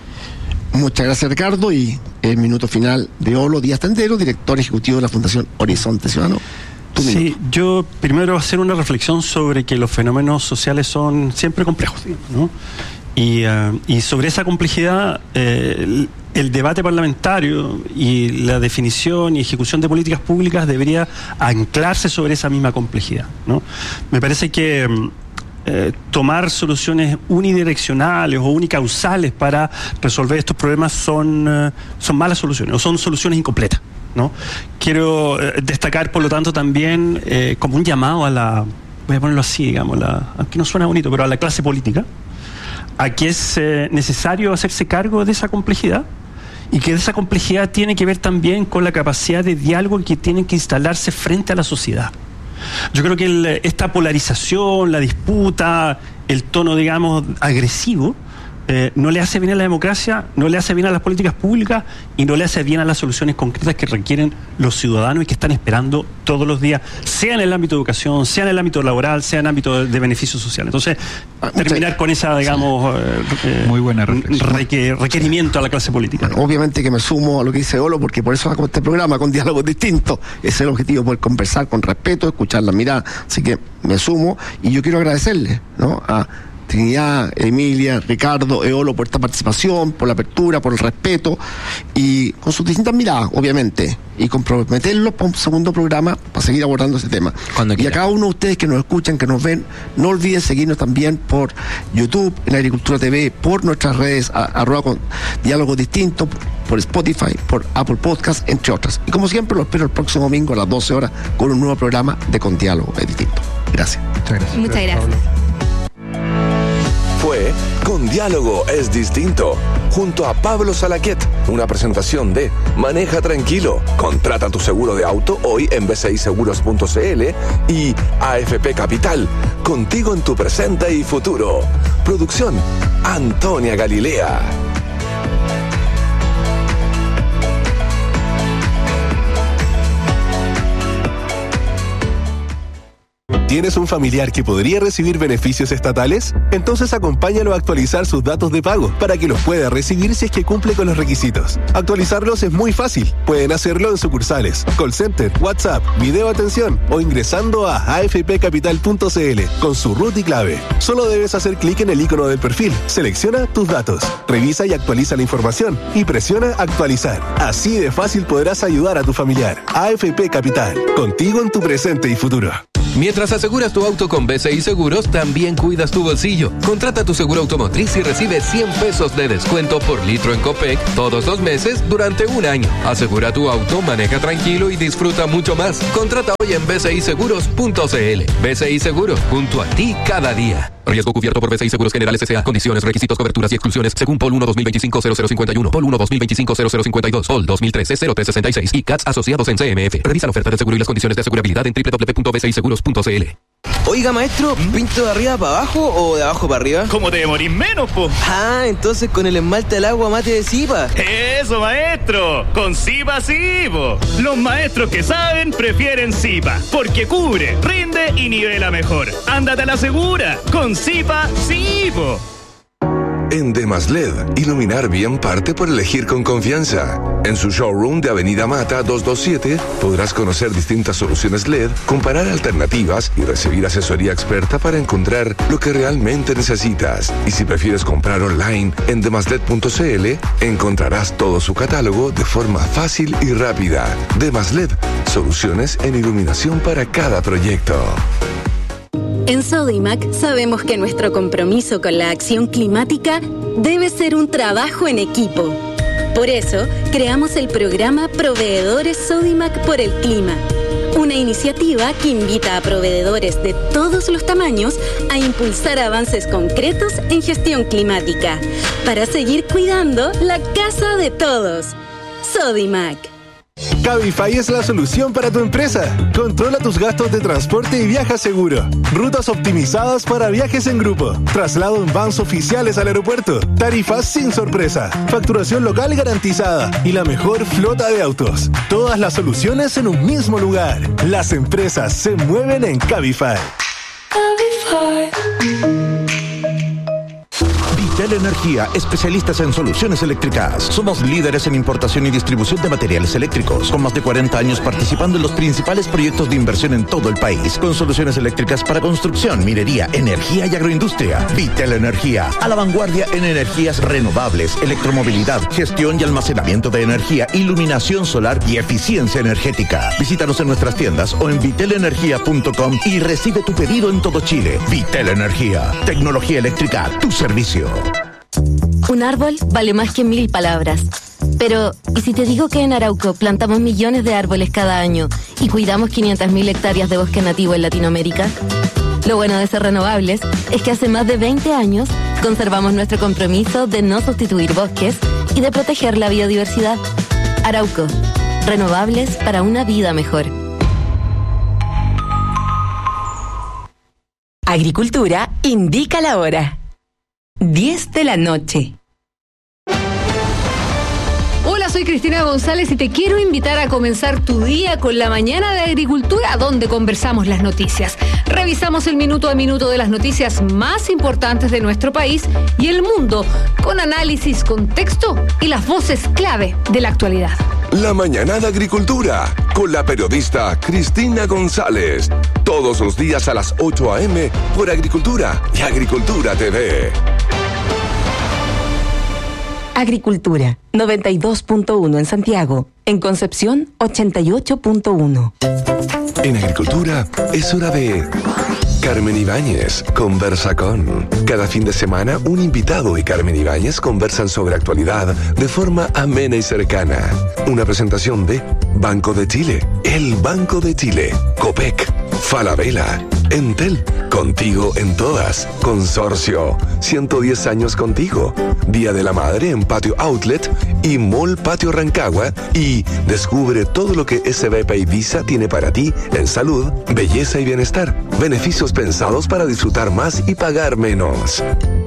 Muchas gracias, Ricardo, y el minuto final de Olo Díaz Tendero, director ejecutivo de la Fundación Horizonte Ciudadano. Sí, yo primero hacer una reflexión sobre que los fenómenos sociales son siempre complejos, digamos, ¿no? Y, uh, y sobre esa complejidad, eh, el, el debate parlamentario y la definición y ejecución de políticas públicas debería anclarse sobre esa misma complejidad, ¿no? Me parece que Eh, tomar soluciones unidireccionales o unicausales para resolver estos problemas son, eh, son malas soluciones o son soluciones incompletas, ¿no? Quiero eh, destacar, por lo tanto, también eh, como un llamado a la, voy a ponerlo así, digamos, la, aunque no suena bonito, pero a la clase política, a que es eh, necesario hacerse cargo de esa complejidad y que esa complejidad tiene que ver también con la capacidad de diálogo que tiene que instalarse frente a la sociedad. Yo creo que el, esta polarización, la disputa, el tono, digamos, agresivo, eh, no le hace bien a la democracia, no le hace bien a las políticas públicas y no le hace bien a las soluciones concretas que requieren los ciudadanos y que están esperando todos los días, sea en el ámbito de educación, sea en el ámbito laboral, sea en el ámbito de, de beneficio social. Entonces, ah, terminar con esa, digamos, eh, muy buena reflexión. Reque, requerimiento a la clase política. Bueno, obviamente que me sumo a lo que dice Olo, porque por eso hago este programa con diálogos distintos. Ese es el objetivo, poder conversar con respeto, escuchar la mirada. Así que me sumo y yo quiero agradecerle, ¿no?, a Trinidad, Emilia, Ricardo, Eolo por esta participación, por la apertura, por el respeto y con sus distintas miradas, obviamente, y comprometerlos para un segundo programa para seguir abordando ese tema. Cuando y a cada uno de ustedes que nos escuchan, que nos ven, no olviden seguirnos también por YouTube, en Agricultura T V, por nuestras redes, a, arroba con diálogos distintos, por Spotify, por Apple Podcast, entre otras. Y como siempre, lo espero el próximo domingo a las doce horas con un nuevo programa de Con Diálogo es Distinto. Gracias. Muchas gracias. Muchas gracias. Fue Con Diálogo es Distinto, junto a Pablo Salaquet. Una presentación de Maneja Tranquilo. Contrata tu seguro de auto hoy en b c i seguros punto c l y A F P Capital. Contigo en tu presente y futuro. Producción Antonia Galilea. ¿Tienes un familiar que podría recibir beneficios estatales? Entonces acompáñalo a actualizar sus datos de pago para que los pueda recibir si es que cumple con los requisitos. Actualizarlos es muy fácil. Pueden hacerlo en sucursales, call center, WhatsApp, video atención o ingresando a a f p capital punto c l con su root y clave. Solo debes hacer clic en el icono del perfil, selecciona tus datos, revisa y actualiza la información y presiona actualizar. Así de fácil podrás ayudar a tu familiar. A F P Capital, contigo en tu presente y futuro. Mientras aseguras tu auto con B C I Seguros, también cuidas tu bolsillo. Contrata tu seguro automotriz y recibe cien pesos de descuento por litro en Copec todos los meses durante un año. Asegura tu auto, maneja tranquilo y disfruta mucho más. Contrata hoy en b c i seguros punto c l. B C I Seguros, junto a ti cada día. Riesgo cubierto por B C I Seguros Generales S A. Condiciones, requisitos, coberturas y exclusiones según P O L uno dos mil veinticinco cero cero cincuenta y uno, P O L uno dos mil veinticinco cero cero cincuenta y dos, P O L dos mil trece cero tres sesenta y seis y C A T S asociados en C M F. Revisa la oferta de seguro y las condiciones de asegurabilidad en w w w punto b c i seguros punto c l. Oiga, maestro, ¿pinto de arriba para abajo o de abajo para arriba? ¿Cómo te demorís menos, po? Ah, entonces con el esmalte al agua mate de Zipa. ¡Eso, maestro! ¡Con Zipa sí, po! Los maestros que saben prefieren Zipa, porque cubre, rinde y nivela mejor. ¡Ándate a la segura! ¡Con Zipa sí, po! En Demas L E D, iluminar bien parte por elegir con confianza. En su showroom de Avenida Mata doscientos veintisiete podrás conocer distintas soluciones L E D, comparar alternativas y recibir asesoría experta para encontrar lo que realmente necesitas. Y si prefieres comprar online en demasled punto c l, encontrarás todo su catálogo de forma fácil y rápida. Demas L E D, soluciones en iluminación para cada proyecto. En Sodimac sabemos que nuestro compromiso con la acción climática debe ser un trabajo en equipo. Por eso, creamos el programa Proveedores Sodimac por el Clima, una iniciativa que invita a proveedores de todos los tamaños a impulsar avances concretos en gestión climática, para seguir cuidando la casa de todos. Sodimac. Cabify es la solución para tu empresa. Controla tus gastos de transporte y viaja seguro. Rutas optimizadas para viajes en grupo. Traslado en vans oficiales al aeropuerto. Tarifas sin sorpresa. Facturación local garantizada. Y la mejor flota de autos. Todas las soluciones en un mismo lugar. Las empresas se mueven en Cabify. Cabify. Vitel Energía, especialistas en soluciones eléctricas. Somos líderes en importación y distribución de materiales eléctricos, con más de cuarenta años participando en los principales proyectos de inversión en todo el país, con soluciones eléctricas para construcción, minería, energía y agroindustria. Vitel Energía, a la vanguardia en energías renovables, electromovilidad, gestión y almacenamiento de energía, iluminación solar y eficiencia energética. Visítanos en nuestras tiendas o en vitel energía punto com y recibe tu pedido en todo Chile. Vitel Energía, tecnología eléctrica a tu servicio. Un árbol vale más que mil palabras. Pero, ¿y si te digo que en Arauco plantamos millones de árboles cada año y cuidamos quinientas mil hectáreas de bosque nativo en Latinoamérica? Lo bueno de ser renovables es que hace más de veinte años conservamos nuestro compromiso de no sustituir bosques y de proteger la biodiversidad. Arauco, renovables para una vida mejor. Agricultura indica la hora. diez de la noche. Hola, soy Cristina González y te quiero invitar a comenzar tu día con la mañana de agricultura, donde conversamos las noticias. Revisamos el minuto a minuto de las noticias más importantes de nuestro país y el mundo, con análisis, contexto y las voces clave de la actualidad. La mañana de agricultura, con la periodista Cristina González. Todos los días a las ocho a eme por Agricultura y Agricultura T V. Agricultura, noventa y dos punto uno en Santiago. En Concepción, ochenta y ocho punto uno. En Agricultura es hora de Carmen Ibáñez conversa con. Cada fin de semana, un invitado y Carmen Ibáñez conversan sobre actualidad de forma amena y cercana. Una presentación de Banco de Chile, el Banco de Chile, Copec, Falabella, Entel, contigo en todas. Consorcio, ciento diez años contigo. Día de la Madre en Patio Outlet y Mall Patio Rancagua. Y descubre todo lo que S B P y Visa tiene para ti en salud, belleza y bienestar. Beneficios pensados para disfrutar más y pagar menos.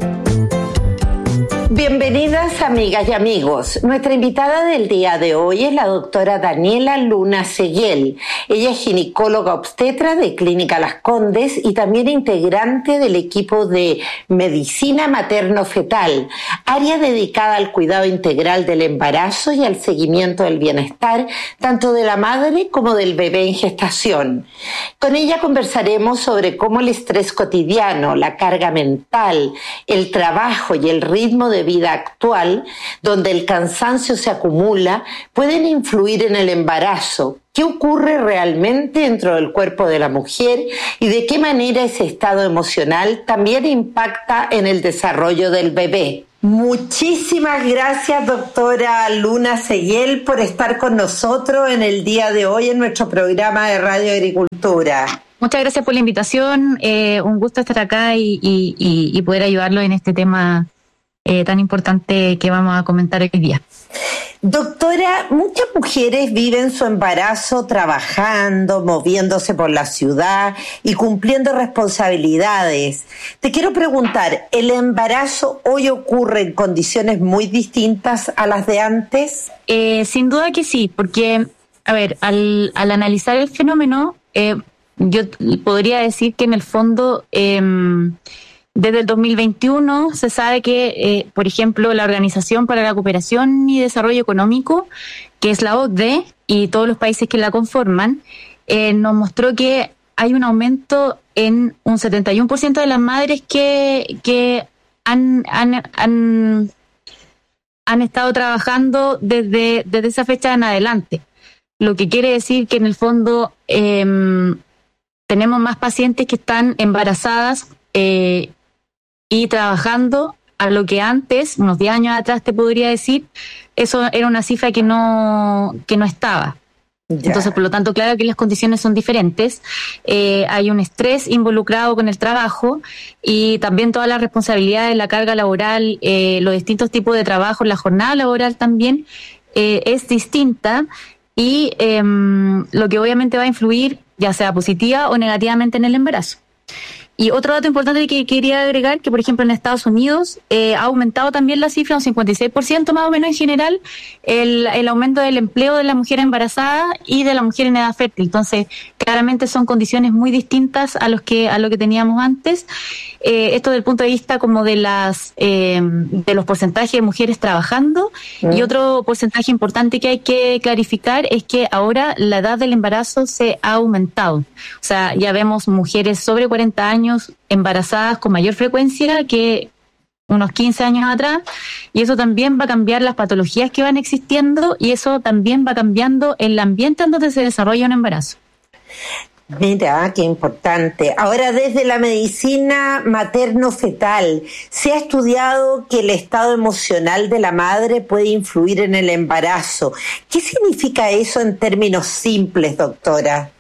Bienvenidas amigas y amigos. Nuestra invitada del día de hoy es la doctora Daniela Luna Seguel. Ella es ginecóloga obstetra de Clínica Las Condes y también integrante del equipo de Medicina Materno-Fetal, área dedicada al cuidado integral del embarazo y al seguimiento del bienestar, tanto de la madre como del bebé en gestación. Con ella conversaremos sobre cómo el estrés cotidiano, la carga mental, el trabajo y el ritmo de vida actual, donde el cansancio se acumula, pueden influir en el embarazo. ¿Qué ocurre realmente dentro del cuerpo de la mujer y de qué manera ese estado emocional también impacta en el desarrollo del bebé? Muchísimas gracias, doctora Luna Seguel, por estar con nosotros en el día de hoy en nuestro programa de Radio Agricultura. Muchas gracias por la invitación, eh, un gusto estar acá y, y, y, y poder ayudarlo en este tema Eh, tan importante que vamos a comentar hoy día. Doctora, muchas mujeres viven su embarazo trabajando, moviéndose por la ciudad y cumpliendo responsabilidades. Te quiero preguntar, ¿el embarazo hoy ocurre en condiciones muy distintas a las de antes? Eh, sin duda que sí, porque, a ver, al, al analizar el fenómeno, eh, yo podría decir que en el fondo Eh, desde el dos mil veintiuno se sabe que, eh, por ejemplo, la Organización para la Cooperación y Desarrollo Económico, que es la O C D E, y todos los países que la conforman, eh, nos mostró que hay un aumento en un setenta y uno por ciento de las madres que, que han, han, han, han estado trabajando desde, desde esa fecha en adelante. Lo que quiere decir que en el fondo eh, tenemos más pacientes que están embarazadas eh, y trabajando, a lo que antes, unos diez años atrás te podría decir, eso era una cifra que no, que no estaba. Ya. Entonces, por lo tanto, claro que las condiciones son diferentes. Eh, hay un estrés involucrado con el trabajo y también todas las responsabilidades, la carga laboral, eh, los distintos tipos de trabajo, la jornada laboral también eh, es distinta y eh, lo que obviamente va a influir, ya sea positiva o negativamente, en el embarazo. Y otro dato importante que quería agregar, que por ejemplo en Estados Unidos eh, ha aumentado también la cifra, un cincuenta y seis por ciento más o menos en general, el, el aumento del empleo de la mujer embarazada y de la mujer en edad fértil. Entonces, claramente son condiciones muy distintas a los que a lo que teníamos antes. Eh, esto desde el punto de vista como de las eh, de los porcentajes de mujeres trabajando. Mm. Y otro porcentaje importante que hay que clarificar es que ahora la edad del embarazo se ha aumentado. O sea, ya vemos mujeres sobre cuarenta años embarazadas con mayor frecuencia que unos quince años atrás, y eso también va a cambiar las patologías que van existiendo y eso también va cambiando el ambiente en donde se desarrolla un embarazo. Mira, qué importante. Ahora, desde la medicina materno-fetal, se ha estudiado que el estado emocional de la madre puede influir en el embarazo. ¿Qué significa eso en términos simples, doctora?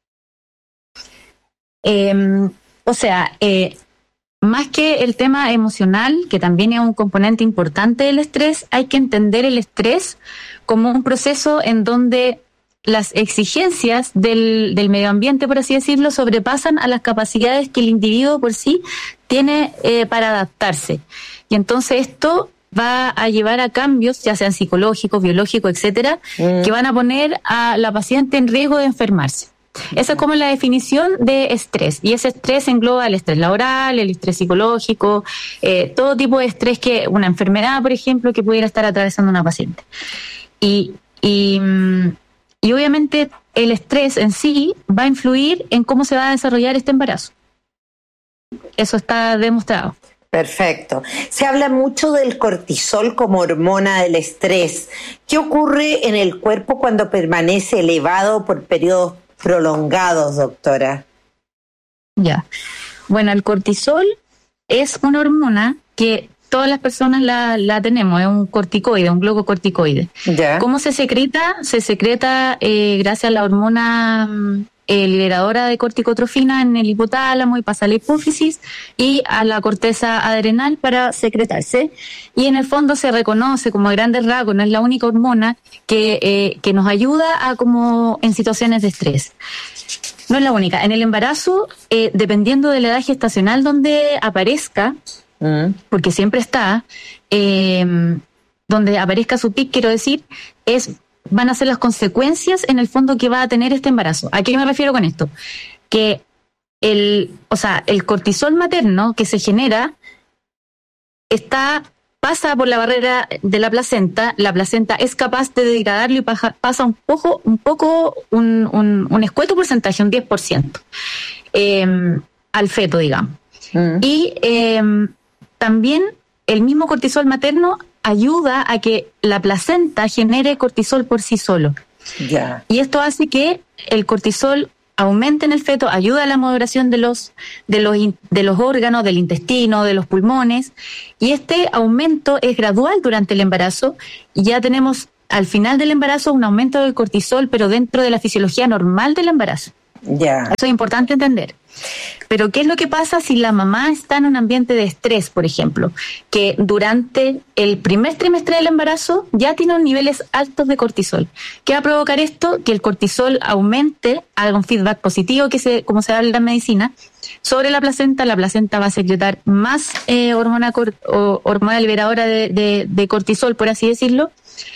Eh, o sea, eh, más que el tema emocional, que también es un componente importante del estrés, hay que entender el estrés como un proceso en donde las exigencias del, del medio ambiente, por así decirlo, sobrepasan a las capacidades que el individuo por sí tiene eh, para adaptarse. Y entonces esto va a llevar a cambios, ya sean psicológicos, biológicos, etcétera, mm. que van a poner a la paciente en riesgo de enfermarse. Esa es como la definición de estrés, y ese estrés engloba el estrés laboral, el estrés psicológico, eh, todo tipo de estrés, que una enfermedad, por ejemplo, que pudiera estar atravesando una paciente. Y, y, y obviamente el estrés en sí va a influir en cómo se va a desarrollar este embarazo. Eso está demostrado. Perfecto. Se habla mucho del cortisol como hormona del estrés. ¿Qué ocurre en el cuerpo cuando permanece elevado por periodos prolongados, doctora? Ya. Bueno, el cortisol es una hormona que todas las personas la, la tenemos, es un corticoide, un glucocorticoide. Ya. ¿Cómo se secreta? Se secreta eh, gracias a la hormona eh, liberadora de corticotrofina en el hipotálamo y pasa a la hipófisis y a la corteza adrenal para secretarse. Y en el fondo se reconoce como a grandes rasgos, no es la única hormona que, eh, que nos ayuda a como en situaciones de estrés. No es la única. En el embarazo, eh, dependiendo de la edad gestacional donde aparezca, mm. porque siempre está, eh, donde aparezca su pic, quiero decir, es van a ser las consecuencias en el fondo que va a tener este embarazo. ¿A qué me refiero con esto? Que el, o sea, el cortisol materno que se genera está pasa por la barrera de la placenta, la placenta es capaz de degradarlo y paja, pasa un poco, un poco, un, un, un escueto porcentaje, un diez por ciento, eh, al feto, digamos. Mm. Y eh, también el mismo cortisol materno ayuda a que la placenta genere cortisol por sí solo. Yeah. Y esto hace que el cortisol aumente en el feto, ayuda a la moderación de los, de los, de los órganos, del intestino, de los pulmones, y este aumento es gradual durante el embarazo, y ya tenemos al final del embarazo un aumento del cortisol, pero dentro de la fisiología normal del embarazo. Yeah. Eso es importante entender. Pero ¿qué es lo que pasa si la mamá está en un ambiente de estrés, por ejemplo? Que durante el primer trimestre del embarazo ya tiene niveles altos de cortisol. ¿Qué va a provocar esto? Que el cortisol aumente, haga un feedback positivo, que se, como se habla en la medicina, sobre la placenta. La placenta va a secretar más eh, hormona, cor, o, hormona liberadora de, de, de cortisol, por así decirlo,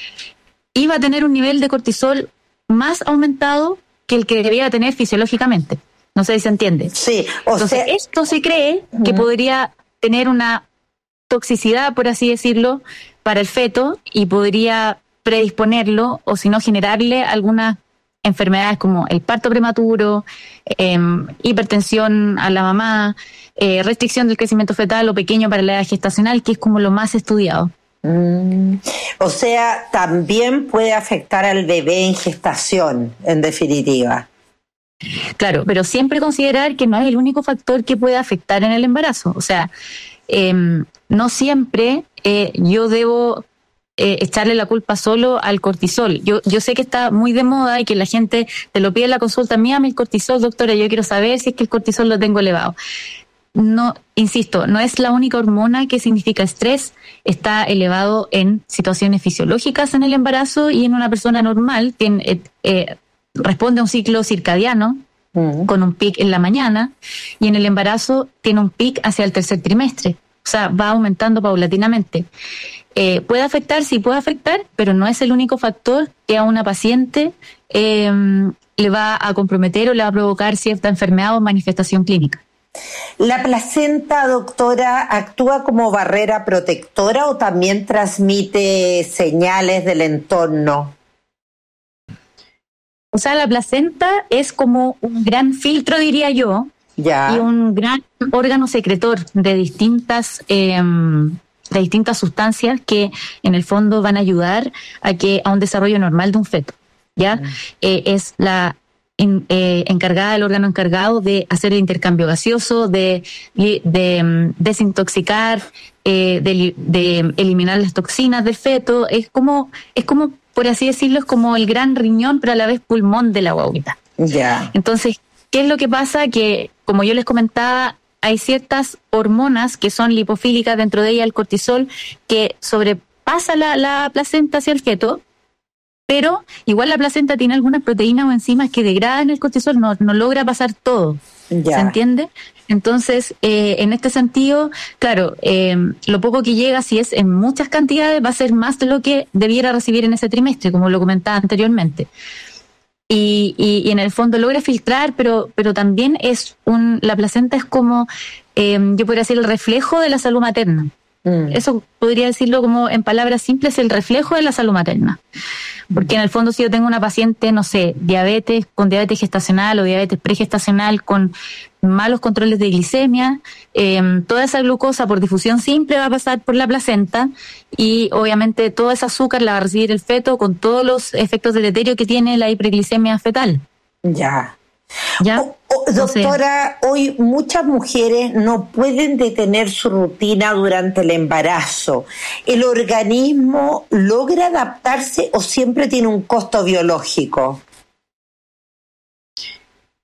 y va a tener un nivel de cortisol más aumentado que el que debía tener fisiológicamente. No sé si se entiende. Sí, o Entonces, sea, esto se cree que uh-huh. podría tener una toxicidad, por así decirlo, para el feto y podría predisponerlo o si no generarle algunas enfermedades como el parto prematuro, eh, hipertensión a la mamá, eh, restricción del crecimiento fetal o pequeño para la edad gestacional, que es como lo más estudiado. Mm. O sea, también puede afectar al bebé en gestación, en definitiva. Claro, pero siempre considerar que no es el único factor que puede afectar en el embarazo. O sea, eh, no siempre eh, yo debo eh, echarle la culpa solo al cortisol. Yo yo sé que está muy de moda y que la gente te lo pide en la consulta, mírame el cortisol, doctora, yo quiero saber si es que el cortisol lo tengo elevado. No, insisto, no es la única hormona que significa estrés. Está elevado en situaciones fisiológicas en el embarazo y en una persona normal tiene... Eh, eh, responde a un ciclo circadiano uh-huh. con un pic en la mañana y en el embarazo tiene un pic hacia el tercer trimestre. O sea, va aumentando paulatinamente. Eh, ¿Puede afectar? Sí, puede afectar, pero no es el único factor que a una paciente eh, le va a comprometer o le va a provocar cierta enfermedad o manifestación clínica. ¿La placenta, doctora, actúa como barrera protectora o también transmite señales del entorno? O sea, la placenta es como un gran filtro, diría yo, ya. y un gran órgano secretor de distintas eh, de distintas sustancias que en el fondo van a ayudar a que a un desarrollo normal de un feto. Ya mm. eh, es la in, eh, encargada, el órgano encargado de hacer el intercambio gaseoso, de, de, de um, desintoxicar, eh, de, de eliminar las toxinas del feto. Es como es como por así decirlo, es como el gran riñón, pero a la vez pulmón de la guaguita. Ya. Yeah. Entonces, ¿qué es lo que pasa? Que, como yo les comentaba, hay ciertas hormonas que son lipofílicas, dentro de ella el cortisol, que sobrepasa la, la placenta hacia el feto, pero igual la placenta tiene algunas proteínas o enzimas que degradan el cortisol, no, no logra pasar todo. Yeah. ¿Se entiende? Entonces, eh, en este sentido, claro, eh, lo poco que llega, si es en muchas cantidades, va a ser más de lo que debiera recibir en ese trimestre, como lo comentaba anteriormente. Y, y, y en el fondo logra filtrar, pero pero también es un la placenta es como, eh, yo podría decir, el reflejo de la salud materna. Mm. Eso podría decirlo como en palabras simples, el reflejo de la salud materna. Porque en el fondo, si yo tengo una paciente, no sé, diabetes, con diabetes gestacional o diabetes pregestacional, con malos controles de glicemia, eh, toda esa glucosa por difusión simple va a pasar por la placenta y obviamente todo ese azúcar la va a recibir el feto con todos los efectos deleterios que tiene la hiperglicemia fetal. Ya. ¿Ya? O, o, doctora, hoy muchas mujeres no pueden detener su rutina durante el embarazo. ¿El organismo logra adaptarse o siempre tiene un costo biológico?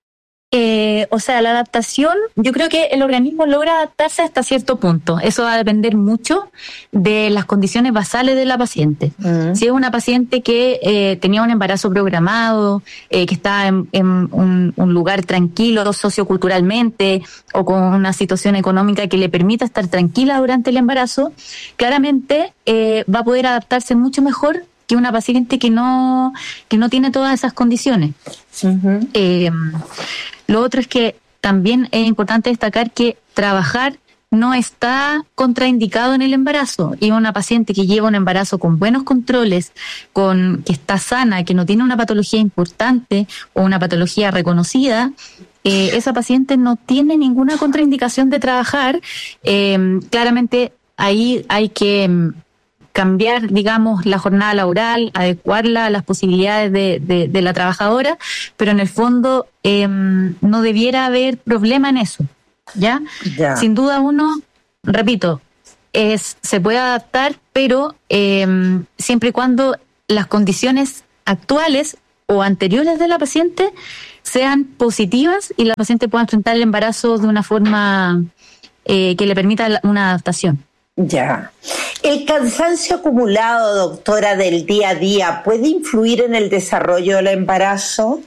Eh, o sea, la adaptación, yo creo que el organismo logra adaptarse hasta cierto punto. Eso va a depender mucho de las condiciones basales de la paciente. Uh-huh. Si es una paciente que eh, tenía un embarazo programado, eh, que está en, en un, un lugar tranquilo socioculturalmente o con una situación económica que le permita estar tranquila durante el embarazo, claramente eh, va a poder adaptarse mucho mejor que una paciente que no que no tiene todas esas condiciones. Uh-huh. Eh, lo otro es que también es importante destacar que trabajar no está contraindicado en el embarazo, y una paciente que lleva un embarazo con buenos controles, con que está sana, que no tiene una patología importante o una patología reconocida, eh, esa paciente no tiene ninguna contraindicación de trabajar. Eh, claramente ahí hay que cambiar, digamos, la jornada laboral, adecuarla a las posibilidades de, de, de la trabajadora, pero en el fondo eh, no debiera haber problema en eso, ¿ya? Ya. Sin duda uno, repito, es se puede adaptar, pero eh, siempre y cuando las condiciones actuales o anteriores de la paciente sean positivas y la paciente pueda enfrentar el embarazo de una forma eh, que le permita una adaptación. Ya. ¿El cansancio acumulado, doctora, del día a día puede influir en el desarrollo del embarazo?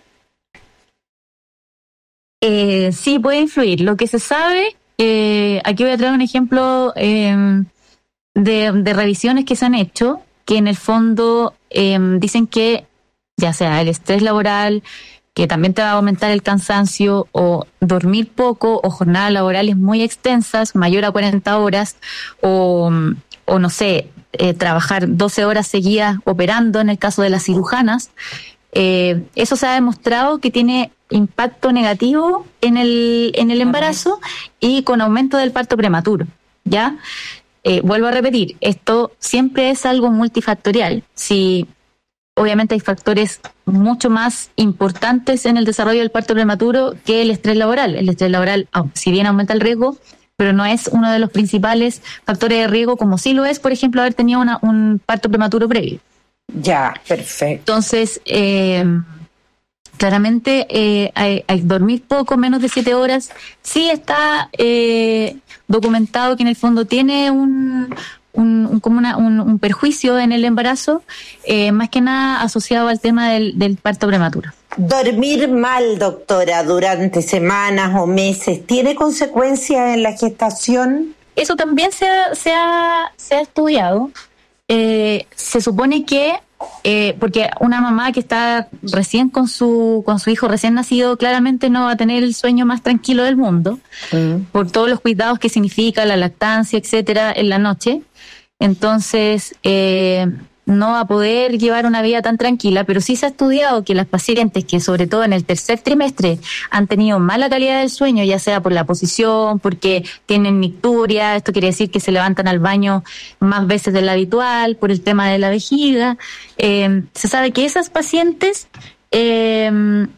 Eh, sí, puede influir. Lo que se sabe, eh, aquí voy a traer un ejemplo eh, de, de revisiones que se han hecho, que en el fondo eh, dicen que ya sea el estrés laboral, que también te va a aumentar el cansancio, o dormir poco, o jornadas laborales muy extensas, mayor a cuarenta horas, o, o no sé, eh, trabajar doce horas seguidas operando en el caso de las cirujanas. Eh, eso se ha demostrado que tiene impacto negativo en el, en el embarazo y con aumento del parto prematuro, ¿ya? Eh, vuelvo a repetir, esto siempre es algo multifactorial. Si obviamente hay factores mucho más importantes en el desarrollo del parto prematuro que el estrés laboral. El estrés laboral, oh, si bien aumenta el riesgo, pero no es uno de los principales factores de riesgo, como sí lo es, por ejemplo, haber tenido una, un parto prematuro previo. Ya, perfecto. Entonces, eh, claramente, eh, hay, hay dormir poco, menos de siete horas, sí está eh, documentado que en el fondo tiene un... Un, un, como una, un, un perjuicio en el embarazo, eh, más que nada asociado al tema del, del parto prematuro. Dormir mal, doctora, durante semanas o meses, ¿tiene consecuencias en la gestación? Eso también se ha, se ha, se ha estudiado. Eh, se supone que, eh, porque una mamá que está recién con su, con su hijo recién nacido, claramente no va a tener el sueño más tranquilo del mundo, uh-huh. por todos los cuidados que significa la lactancia, etcétera, en la noche. Entonces, eh, no va a poder llevar una vida tan tranquila, pero sí se ha estudiado que las pacientes que sobre todo en el tercer trimestre han tenido mala calidad del sueño, ya sea por la posición, porque tienen nicturia, esto quiere decir que se levantan al baño más veces de lo habitual, por el tema de la vejiga, eh, se sabe que esas pacientes eh,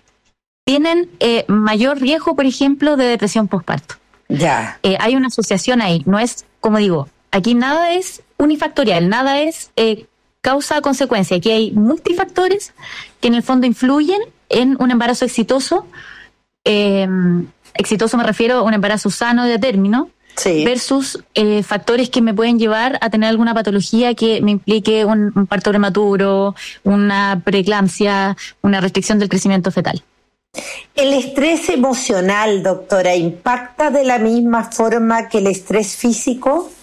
tienen eh, mayor riesgo, por ejemplo, de depresión postparto. Ya. Eh, hay una asociación ahí, no es, como digo, aquí nada es unifactorial, nada es eh, causa-consecuencia. Aquí hay multifactores que en el fondo influyen en un embarazo exitoso. Eh, exitoso me refiero a un embarazo sano de término, sí. versus eh, factores que me pueden llevar a tener alguna patología que me implique un, un parto prematuro, una preeclampsia, una restricción del crecimiento fetal. ¿El estrés emocional, doctora, impacta de la misma forma que el estrés físico?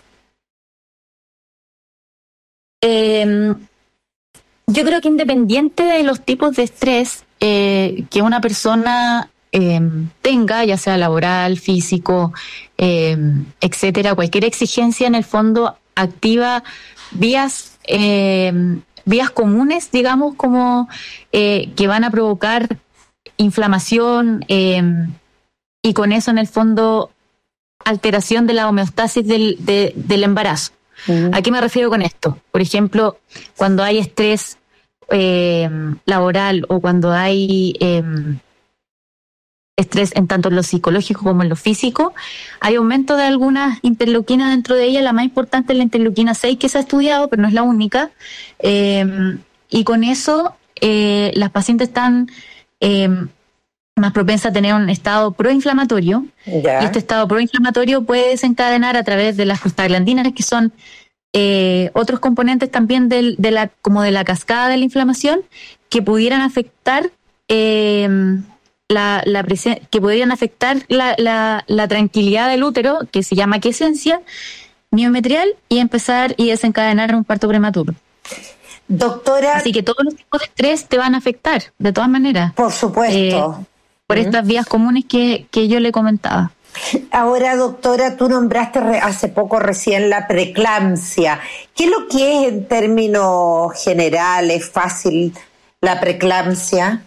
Eh, yo creo que independiente de los tipos de estrés eh, que una persona eh, tenga, ya sea laboral, físico, eh, etcétera, cualquier exigencia en el fondo activa vías eh, vías comunes, digamos, como eh, que van a provocar inflamación eh, y con eso en el fondo alteración de la homeostasis del, de, del embarazo. Uh-huh. ¿A qué me refiero con esto? Por ejemplo, cuando hay estrés eh, laboral o cuando hay eh, estrés en tanto en lo psicológico como en lo físico, hay aumento de algunas interleuquinas dentro de ella. La más importante es la interleuquina seis, que se ha estudiado, pero no es la única. Eh, y con eso eh, las pacientes están eh, más propensa a tener un estado proinflamatorio. Ya. Y este estado proinflamatorio puede desencadenar a través de las prostaglandinas, que son eh, otros componentes también del, de la, como de la cascada de la inflamación, que pudieran afectar eh, la, la presen- que pudieran afectar la, la, la tranquilidad del útero, que se llama quiesencia miometrial, y empezar y desencadenar un parto prematuro. Doctora. Así que todos los tipos de estrés te van a afectar, de todas maneras. Por supuesto. Eh, por uh-huh. estas vías comunes que, que yo le comentaba. Ahora, doctora, tú nombraste re- hace poco recién la preeclampsia. ¿Qué es lo que es en términos generales, fácil, la preeclampsia?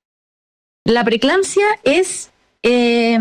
La preeclampsia es, eh,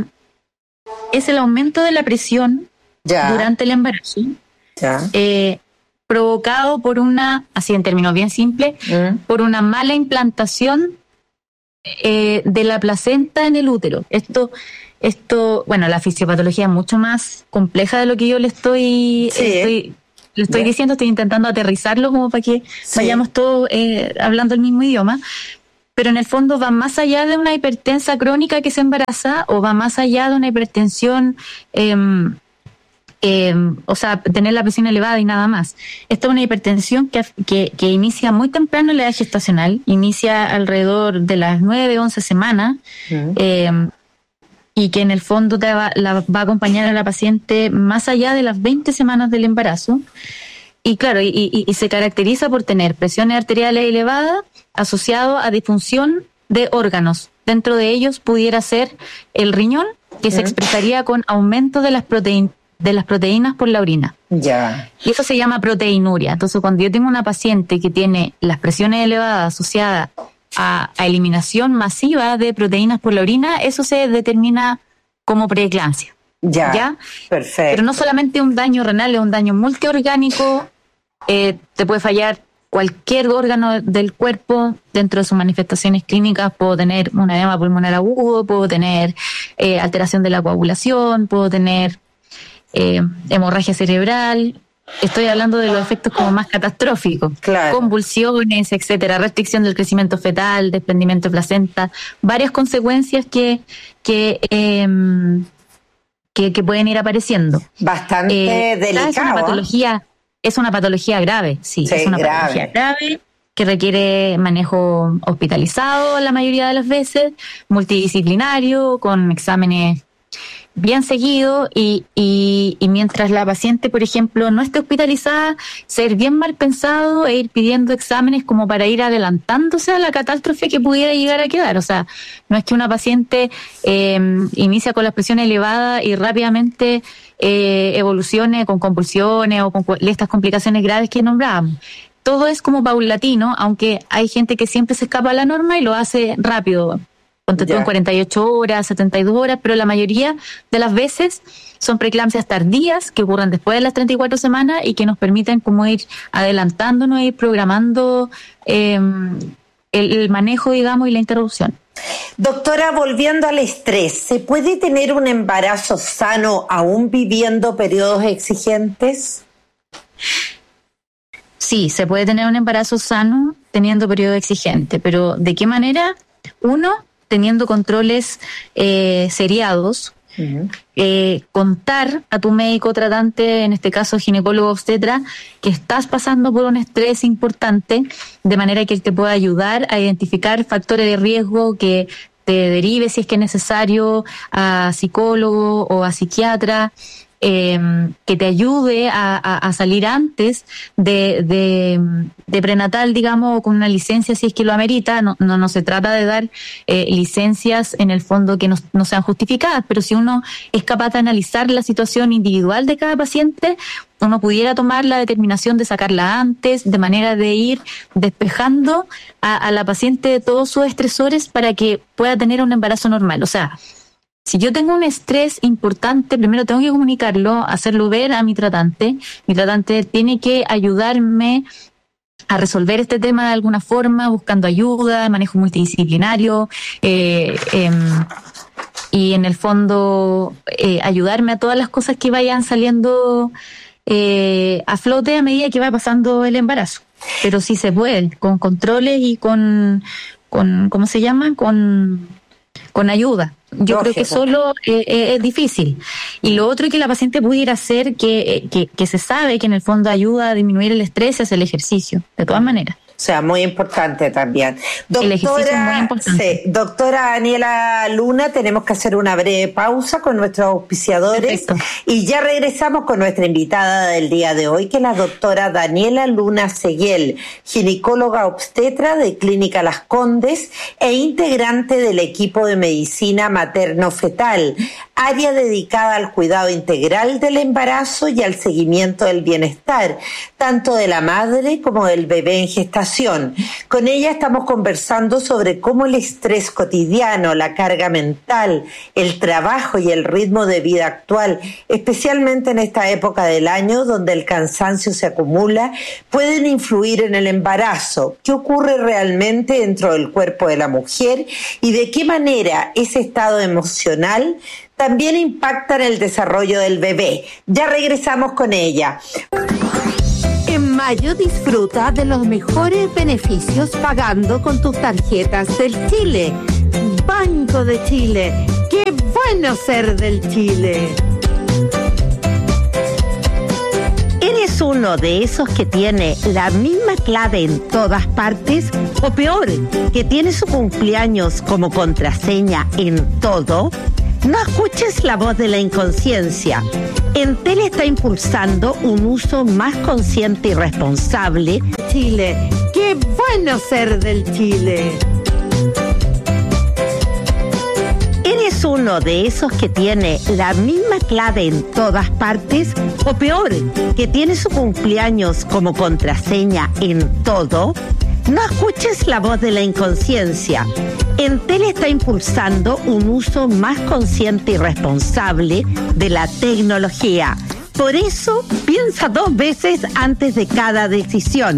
es el aumento de la presión ya. durante el embarazo. Ya. Eh, provocado por una, así en términos bien simples, mm. por una mala implantación eh, de la placenta en el útero. Esto, esto, bueno, la fisiopatología es mucho más compleja de lo que yo le estoy, sí, estoy, eh. le estoy yeah. diciendo, estoy intentando aterrizarlo como para que sí. vayamos todos eh, hablando el mismo idioma. Pero en el fondo va más allá de una hipertensa crónica que se embaraza, o va más allá de una hipertensión eh, Eh, o sea, tener la presión elevada y nada más. Esta es una hipertensión que, que, que inicia muy temprano en la edad gestacional, inicia alrededor de las nueve, once semanas, uh-huh. eh, y que en el fondo te va, la, va a acompañar a la paciente más allá de las veinte semanas del embarazo. Y claro, y, y, y se caracteriza por tener presiones arteriales elevadas asociado a disfunción de órganos. Dentro de ellos pudiera ser el riñón, que uh-huh. se expresaría con aumento de las proteínas de las proteínas por la orina. Ya. Y eso se llama proteinuria. Entonces, cuando yo tengo una paciente que tiene las presiones elevadas asociadas a, a eliminación masiva de proteínas por la orina, eso se determina como preeclampsia. Ya. ¿Ya? Perfecto. Pero no solamente un daño renal, es un daño multiorgánico. Eh, te puede fallar cualquier órgano del cuerpo. Dentro de sus manifestaciones clínicas puedo tener un edema pulmonar agudo, puedo tener eh, alteración de la coagulación, puedo tener Eh, hemorragia cerebral. Estoy hablando de los efectos como más catastróficos, claro. convulsiones, etcétera, restricción del crecimiento fetal, desprendimiento de placenta, varias consecuencias que que, eh, que, que pueden ir apareciendo. Bastante eh, delicado. Es una patología, es una patología grave, sí, sí es una grave. patología grave que requiere manejo hospitalizado la mayoría de las veces, multidisciplinario, con exámenes bien seguido, y, y, y mientras la paciente, por ejemplo, no esté hospitalizada, ser bien mal pensado e ir pidiendo exámenes como para ir adelantándose a la catástrofe que pudiera llegar a quedar. O sea, no es que una paciente eh, inicia con la presión elevada y rápidamente eh, evolucione con convulsiones o con estas complicaciones graves que nombrábamos. Todo es como paulatino, aunque hay gente que siempre se escapa a la norma y lo hace rápido. Ponte tú en cuarenta y ocho horas, setenta y dos horas, pero la mayoría de las veces son preeclampsias tardías que ocurren después de las treinta y cuatro semanas y que nos permiten como ir adelantándonos, ir programando eh, el, el manejo, digamos, y la interrupción. Doctora, volviendo al estrés, ¿se puede tener un embarazo sano aún viviendo periodos exigentes? Sí, se puede tener un embarazo sano teniendo periodo exigente, pero ¿de qué manera? Uno, teniendo controles eh, seriados, uh-huh. eh, contar a tu médico tratante, en este caso ginecólogo obstetra, que estás pasando por un estrés importante, de manera que él te pueda ayudar a identificar factores de riesgo, que te derive, si es que es necesario, a psicólogo o a psiquiatra, eh, que te ayude a, a, a salir antes de, de, de prenatal, digamos, con una licencia si es que lo amerita. No, no, no se trata de dar eh, licencias en el fondo que no, no sean justificadas, pero si uno es capaz de analizar la situación individual de cada paciente, uno pudiera tomar la determinación de sacarla antes, de manera de ir despejando a, a la paciente de todos sus estresores para que pueda tener un embarazo normal. O sea, si yo tengo un estrés importante, primero tengo que comunicarlo, hacerlo ver a mi tratante. Mi tratante tiene que ayudarme a resolver este tema de alguna forma, buscando ayuda, manejo multidisciplinario, eh, eh, y en el fondo eh, ayudarme a todas las cosas que vayan saliendo eh, a flote a medida que va pasando el embarazo. Pero sí se puede, con controles y con, con ¿cómo se llama? Con... con ayuda. Yo Lógico. creo que solo eh, eh, es difícil. Y lo otro es que la paciente pudiera hacer que, eh, que, que se sabe que en el fondo ayuda a disminuir el estrés es el ejercicio, de todas maneras. O sea, muy importante también. Doctora, el ejercicio es muy importante. Sí, doctora Daniela Luna, tenemos que hacer una breve pausa con nuestros auspiciadores. Perfecto. Y ya regresamos con nuestra invitada del día de hoy, que es la doctora Daniela Luna Seguel, ginecóloga obstetra de Clínica Las Condes e integrante del equipo de medicina materno-fetal, área dedicada al cuidado integral del embarazo y al seguimiento del bienestar, tanto de la madre como del bebé en gestación. Con ella estamos conversando sobre cómo el estrés cotidiano, la carga mental, el trabajo y el ritmo de vida actual, especialmente en esta época del año donde el cansancio se acumula, pueden influir en el embarazo. ¿Qué ocurre realmente dentro del cuerpo de la mujer y de qué manera ese estado emocional también impacta en el desarrollo del bebé? Ya regresamos con ella. En mayo disfruta de los mejores beneficios pagando con tus tarjetas del Chile. Banco de Chile, qué bueno ser del Chile. ¿Eres uno de esos que tiene la misma clave en todas partes? O peor, que tiene su cumpleaños como contraseña en todo. No escuches la voz de la inconsciencia. Entel está impulsando un uso más consciente y responsable. Chile, qué bueno ser del Chile. ¿Eres uno de esos que tiene la misma clave en todas partes? O peor, que tiene su cumpleaños como contraseña en todo. No escuches la voz de la inconsciencia. Entel está impulsando un uso más consciente y responsable de la tecnología. Por eso, piensa dos veces antes de cada decisión.